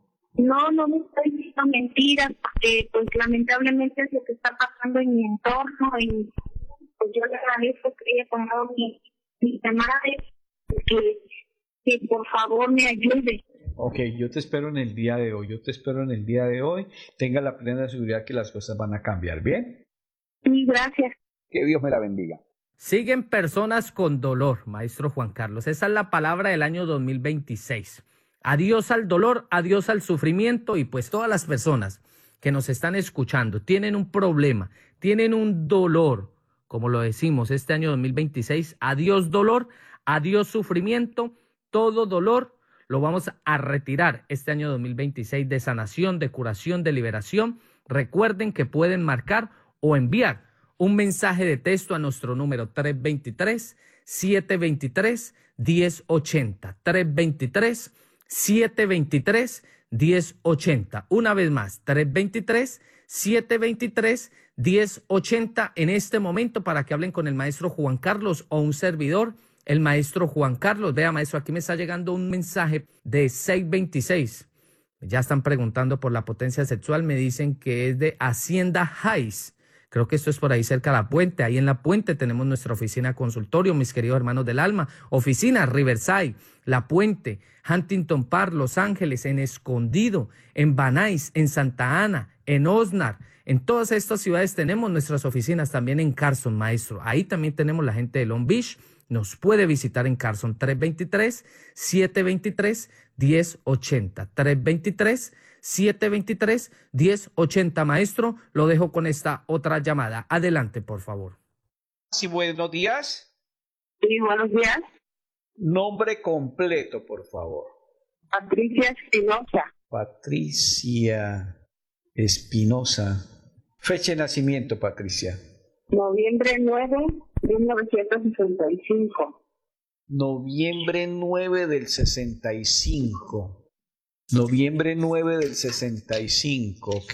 No, no me estoy diciendo mentiras, porque pues lamentablemente es lo que está pasando en mi entorno y pues yo le agradezco que haya tomado mi, mi llamada, que, que por favor me ayude. Ok, yo te espero en el día de hoy, yo te espero en el día de hoy, tenga la plena seguridad que las cosas van a cambiar, ¿bien? Sí, gracias. Que Dios me la bendiga. Siguen personas con dolor, maestro Juan Carlos, esa es la palabra del año dos mil veintiséis. Adiós al dolor, adiós al sufrimiento y pues todas las personas que nos están escuchando tienen un problema, tienen un dolor, como lo decimos este año dos mil veintiséis, adiós dolor, adiós sufrimiento, todo dolor lo vamos a retirar este año dos mil veintiséis de sanación, de curación, de liberación. Recuerden que pueden marcar o enviar un mensaje de texto a nuestro número tres dos tres, siete dos tres, uno cero ocho cero, tres dos tres, siete dos tres, uno cero ocho cero. Una vez más, tres dos tres, siete dos tres, uno cero ocho cero en este momento para que hablen con el maestro Juan Carlos o un servidor, el maestro Juan Carlos. Vea, maestro, aquí me está llegando un mensaje de seis veintiséis. Ya están preguntando por la potencia sexual, me dicen que es de Hacienda Heights. Creo que esto es por ahí cerca de la Puente. Ahí en la Puente tenemos nuestra oficina consultorio, mis queridos hermanos del alma. Oficina Riverside, La Puente, Huntington Park, Los Ángeles, en Escondido, en Van Nuys, en Santa Ana, en Oxnard. En todas estas ciudades tenemos nuestras oficinas, también en Carson, maestro. Ahí también tenemos la gente de Long Beach. Nos puede visitar en Carson, tres dos tres, siete dos tres, uno cero ocho cero. tres dos tres, siete dos tres, uno cero ocho cero. Maestro, lo dejo con esta otra llamada. Adelante, por favor. Sí, buenos días. Sí, buenos días. Nombre completo, por favor. Patricia Espinosa. Patricia Espinosa. Fecha de nacimiento, Patricia. Noviembre nueve de mil novecientos sesenta y cinco. Noviembre nueve del sesenta y cinco. Noviembre nueve del sesenta y cinco, ¿ok?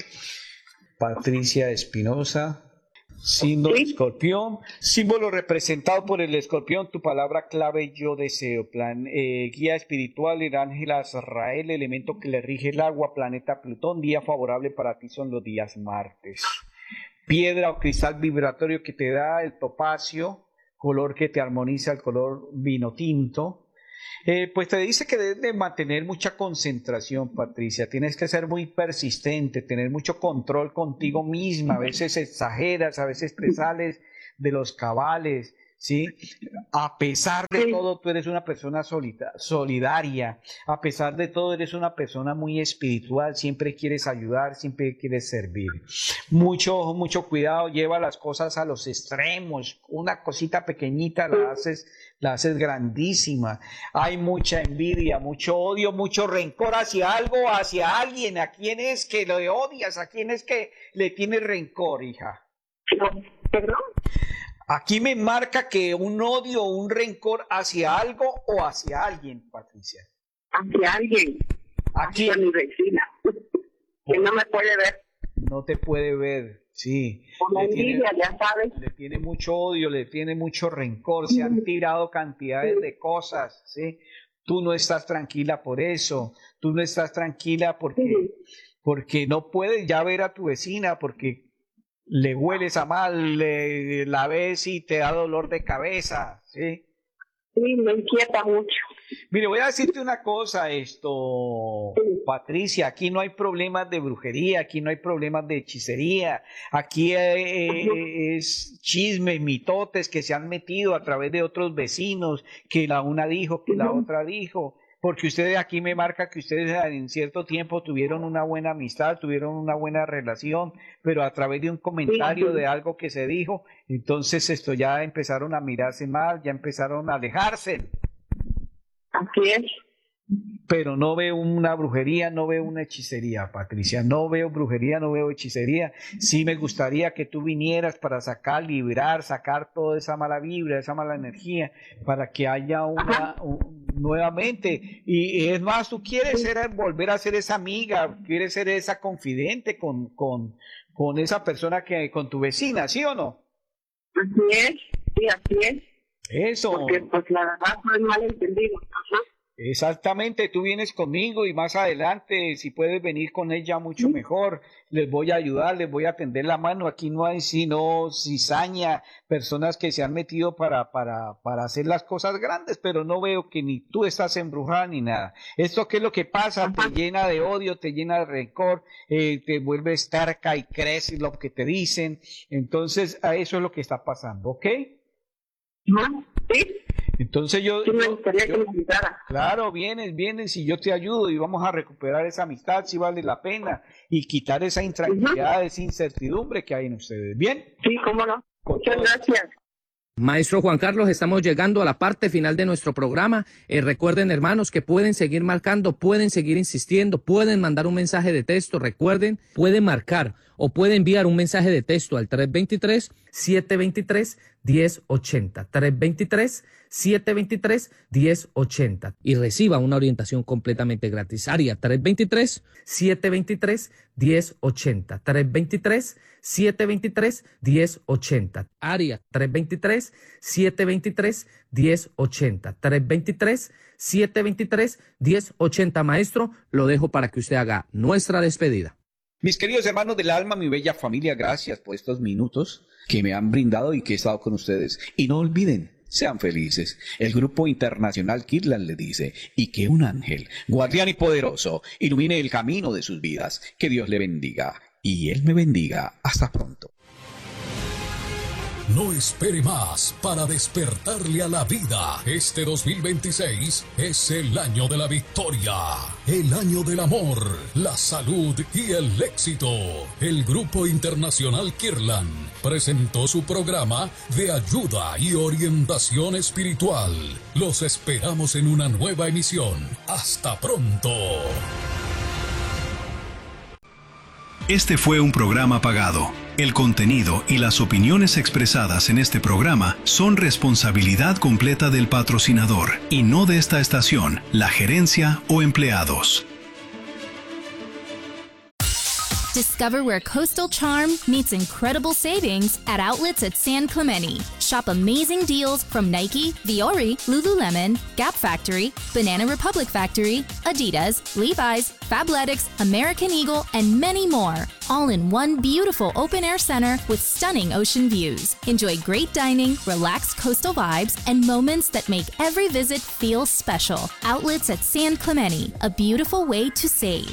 Patricia Espinosa. Símbolo ¿Sí? Escorpión, símbolo representado por el escorpión, tu palabra clave yo deseo, plan, eh, guía espiritual, el ángel Azrael, elemento que le rige el agua, planeta Plutón, día favorable para ti son los días martes. Piedra o cristal vibratorio que te da el topacio, color que te armoniza el color vino tinto. Eh, pues te dice que debes de mantener mucha concentración, Patricia. Tienes que ser muy persistente, tener mucho control contigo misma. A veces exageras, a veces te sales de los cabales, ¿sí? A pesar de todo, tú eres una persona solita, solidaria. A pesar de todo, eres una persona muy espiritual. Siempre quieres ayudar, siempre quieres servir. Mucho, mucho cuidado. Lleva las cosas a los extremos. Una cosita pequeñita la haces... la haces grandísima. Hay mucha envidia, mucho odio, mucho rencor hacia algo, hacia alguien. ¿A quién es que lo odias? ¿A quién es que le tienes rencor, hija? ¿Perdón? Aquí me marca que un odio o un rencor hacia algo o hacia alguien, Patricia. Hacia alguien. Aquí. Hacia mi vecina. Que no me puede ver. No te puede ver. Sí, Como le, tiene, envidia, ya sabes. le tiene mucho odio, le tiene mucho rencor, se han tirado cantidades de cosas, ¿sí? Tú no estás tranquila por eso, tú no estás tranquila porque, porque no puedes ya ver a tu vecina, porque le hueles a mal, le, la ves y te da dolor de cabeza, ¿sí? Sí, me inquieta mucho. Mire, voy a decirte una cosa, esto, Patricia, aquí no hay problemas de brujería, aquí no hay problemas de hechicería, aquí eh, es chismes, mitotes que se han metido a través de otros vecinos, que la una dijo, que la otra dijo, porque ustedes aquí me marca que ustedes en cierto tiempo tuvieron una buena amistad, tuvieron una buena relación, pero a través de un comentario de algo que se dijo, entonces esto ya empezaron a mirarse mal, ya empezaron a alejarse. Así es. Pero no veo una brujería, no veo una hechicería, Patricia, no veo brujería, no veo hechicería. Sí me gustaría que tú vinieras para sacar, liberar, sacar toda esa mala vibra, esa mala energía, para que haya una, un, nuevamente, y es más, tú quieres ser, volver a ser esa amiga, quieres ser esa confidente con, con, con esa persona que, con tu vecina, ¿sí o no? Así es, sí, así es. Eso. Porque pues la verdad fue malentendido. Ajá. Exactamente, tú vienes conmigo y más adelante, si puedes venir con ella, mucho mejor. Les voy a ayudar, les voy a tender la mano. Aquí no hay sino cizaña, personas que se han metido para, para, para hacer las cosas grandes, pero no veo que ni tú estás embrujada ni nada. ¿Esto qué es lo que pasa? Te llena de odio, te llena de rencor, eh, te vuelves terca y crees lo que te dicen. Entonces, a eso es lo que está pasando, ¿ok? ¿No? Sí. Entonces yo, sí, me gustaría yo, que me invitara. Claro, vienes, vienes y yo te ayudo y vamos a recuperar esa amistad si vale la pena y quitar esa intranquilidad, uh-huh. esa incertidumbre que hay en ustedes. ¿Bien? Sí, cómo no. Con Muchas todo. Gracias. Maestro Juan Carlos, estamos llegando a la parte final de nuestro programa. Eh, recuerden, hermanos, que pueden seguir marcando, pueden seguir insistiendo, pueden mandar un mensaje de texto. Recuerden, pueden marcar o pueden enviar un mensaje de texto al tres dos tres, siete dos tres, uno cero ocho cero. tres dos tres, siete dos tres, uno cero ocho cero. Y reciba una orientación completamente gratis. Área tres dos tres, siete dos tres, uno cero ocho cero. tres dos tres, siete dos tres, uno cero ocho cero. Área tres dos tres, siete dos tres, uno cero ocho cero. tres dos tres, siete dos tres, uno cero ocho cero. Maestro, lo dejo para que usted haga nuestra despedida. Mis queridos hermanos del alma, mi bella familia, gracias por estos minutos que me han brindado y que he estado con ustedes. Y no olviden, sean felices. El Grupo Internacional Kirtland le dice, y que un ángel, guardián y poderoso, ilumine el camino de sus vidas. Que Dios le bendiga y Él me bendiga. Hasta pronto. No espere más para despertarle a la vida. Este dos mil veintiséis es el año de la victoria, el año del amor, la salud y el éxito. El Grupo Internacional Kirtland presentó su programa de ayuda y orientación espiritual. Los esperamos en una nueva emisión. Hasta pronto. Este fue un programa pagado. El contenido y las opiniones expresadas en este programa son responsabilidad completa del patrocinador y no de esta estación, la gerencia o empleados. Discover where coastal charm meets incredible savings at outlets at San Clemente. Shop amazing deals from Nike, Viore, Lululemon, Gap Factory, Banana Republic Factory, Adidas, Levi's, Fabletics, American Eagle, and many more. All in one beautiful open-air center with stunning ocean views. Enjoy great dining, relaxed coastal vibes, and moments that make every visit feel special. Outlets at San Clemente, a beautiful way to save.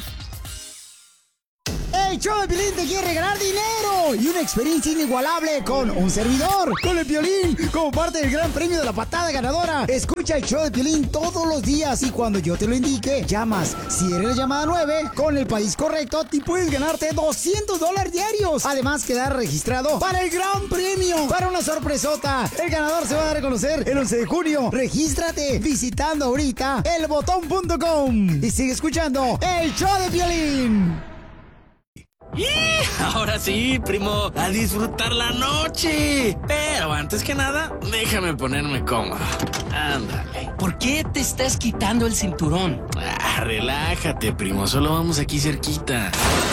El show de Piolín te quiere regalar dinero y una experiencia inigualable con un servidor, con el Piolín, como parte del gran premio de la patada ganadora. Escucha el show de Piolín todos los días y cuando yo te lo indique, llamas. Si eres la llamada nueve, con el país correcto, te puedes ganarte doscientos dólares diarios. Además, quedar registrado para el gran premio, para una sorpresota. El ganador se va a dar a conocer el once de junio. Regístrate visitando ahorita el botón punto com y sigue escuchando el show de Piolín. ¡Y! Ahora sí, primo, a disfrutar la noche. Pero antes que nada, déjame ponerme cómodo. Ándale. ¿Por qué te estás quitando el cinturón? Ah, relájate, primo, solo vamos aquí cerquita.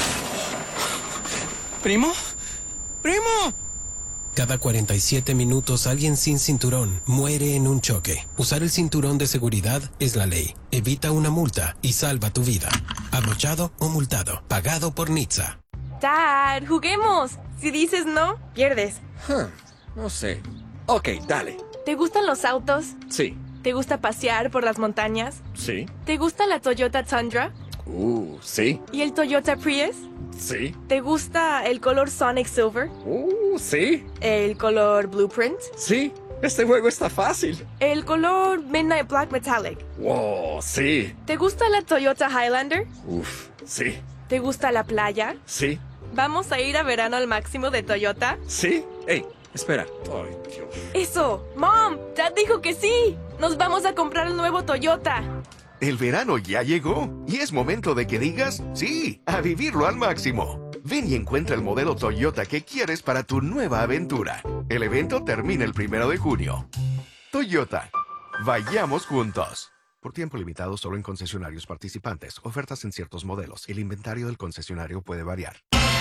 ¿Primo? ¡Primo! Cada cuarenta y siete minutos alguien sin cinturón muere en un choque. Usar el cinturón de seguridad es la ley. Evita una multa y salva tu vida. Abrochado o multado. Pagado por N H T S A. Dad, juguemos. Si dices no, pierdes. Huh, no sé. Ok, dale. ¿Te gustan los autos? Sí. ¿Te gusta pasear por las montañas? Sí. ¿Te gusta la Toyota Tundra? Uh, sí. ¿Y el Toyota Prius? Sí. ¿Te gusta el color Sonic Silver? Uh, sí. ¿El color Blueprint? Sí. Este juego está fácil. ¿El color Midnight Black Metallic? Wow, sí. ¿Te gusta la Toyota Highlander? Uf, sí. ¿Te gusta la playa? Sí. ¿Vamos a ir a verano al máximo de Toyota? Sí. Ey, espera. Ay, Dios. ¡Eso! ¡Mom! ¡Dad dijo que sí! ¡Nos vamos a comprar el nuevo Toyota! El verano ya llegó y es momento de que digas sí, a vivirlo al máximo. Ven y encuentra el modelo Toyota que quieres para tu nueva aventura. El evento termina el primero de junio. Toyota. Vayamos juntos. Por tiempo limitado solo en concesionarios participantes. Ofertas en ciertos modelos. El inventario del concesionario puede variar.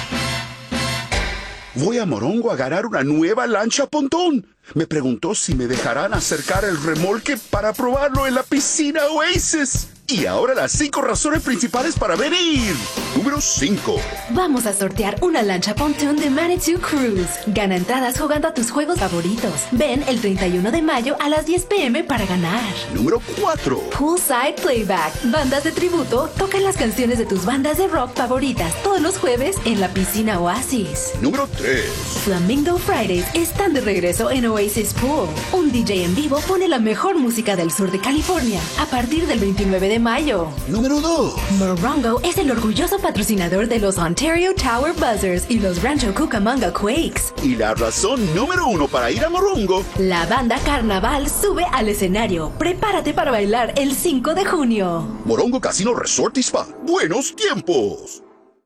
Voy a Morongo a agarrar una nueva lancha pontón. Me preguntó si me dejarán acercar el remolque para probarlo en la piscina Oasis. Y ahora las cinco razones principales para venir. Número cinco. Vamos a sortear una lancha pontoon de Manitou Cruise. Gana entradas jugando a tus juegos favoritos. Ven el treinta y uno de mayo a las diez pe eme para ganar. Número cuatro. Poolside Playback. Bandas de tributo tocan las canciones de tus bandas de rock favoritas todos los jueves en la piscina Oasis. Número tres. Flamingo Fridays están de regreso en Oasis Pool. Un D J en vivo pone la mejor música del sur de California a partir del veintinueve de mayo. Número dos. Morongo es el orgulloso patrocinador de los Ontario Tower Buzzers y los Rancho Cucamonga Quakes. Y la razón número uno para ir a Morongo. La banda Carnaval sube al escenario. Prepárate para bailar el cinco de junio. Morongo Casino Resort y Spa. ¡Buenos tiempos!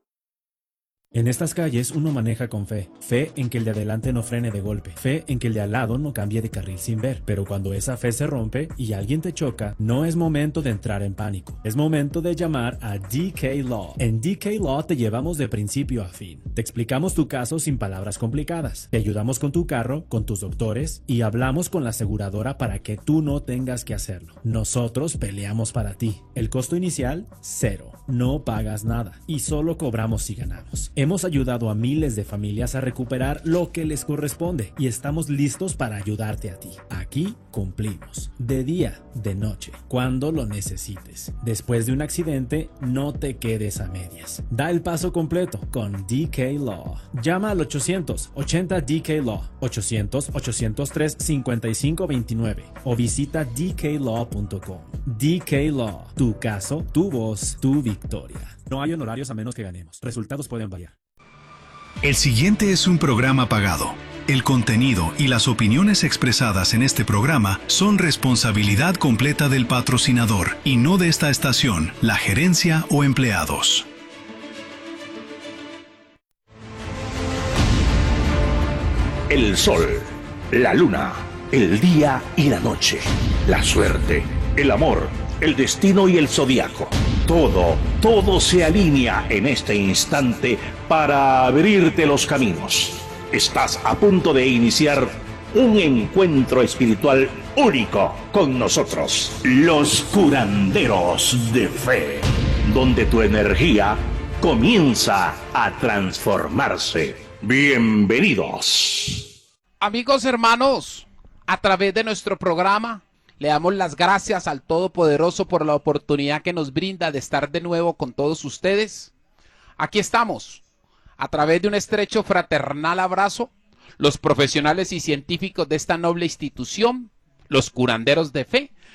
En estas calles uno maneja con fe. Fe en que el de adelante no frene de golpe. Fe en que el de al lado no cambie de carril sin ver. Pero cuando esa fe se rompe y alguien te choca, no es momento de entrar en pánico. Es momento de llamar a D K Law. En D K Law te llevamos de principio a fin. Te explicamos tu caso sin palabras complicadas. Te ayudamos con tu carro, con tus doctores y hablamos con la aseguradora para que tú no tengas que hacerlo. Nosotros peleamos para ti. El costo inicial, cero. No pagas nada y solo cobramos si ganamos. Hemos ayudado a miles de familias a recuperar lo que les corresponde y estamos listos para ayudarte a ti. Aquí cumplimos, de día, de noche, cuando lo necesites. Después de un accidente, no te quedes a medias. Da el paso completo con D K Law. Llama al ochocientos ochenta D K Law, ochocientos ochocientos tres cincuenta y cinco veintinueve o visita d k law punto com. D K Law, tu caso, tu voz, tu victoria. No hay honorarios a menos que ganemos. Resultados pueden variar. El siguiente es un programa pagado. El contenido y las opiniones expresadas en este programa son responsabilidad completa del patrocinador y no de esta estación, la gerencia o empleados. El sol, la luna, el día y la noche, la suerte, el amor, el destino y el zodiaco. Todo, todo se alinea en este instante para abrirte los caminos. Estás a punto de iniciar un encuentro espiritual único con nosotros, los curanderos de fe, donde tu energía comienza a transformarse. Bienvenidos. Amigos hermanos, a través de nuestro programa le damos las gracias al Todopoderoso por la oportunidad que nos brinda de estar de nuevo con todos ustedes. Aquí estamos, a través de un estrecho fraternal abrazo, los profesionales y científicos de esta noble institución, los curanderos de fe,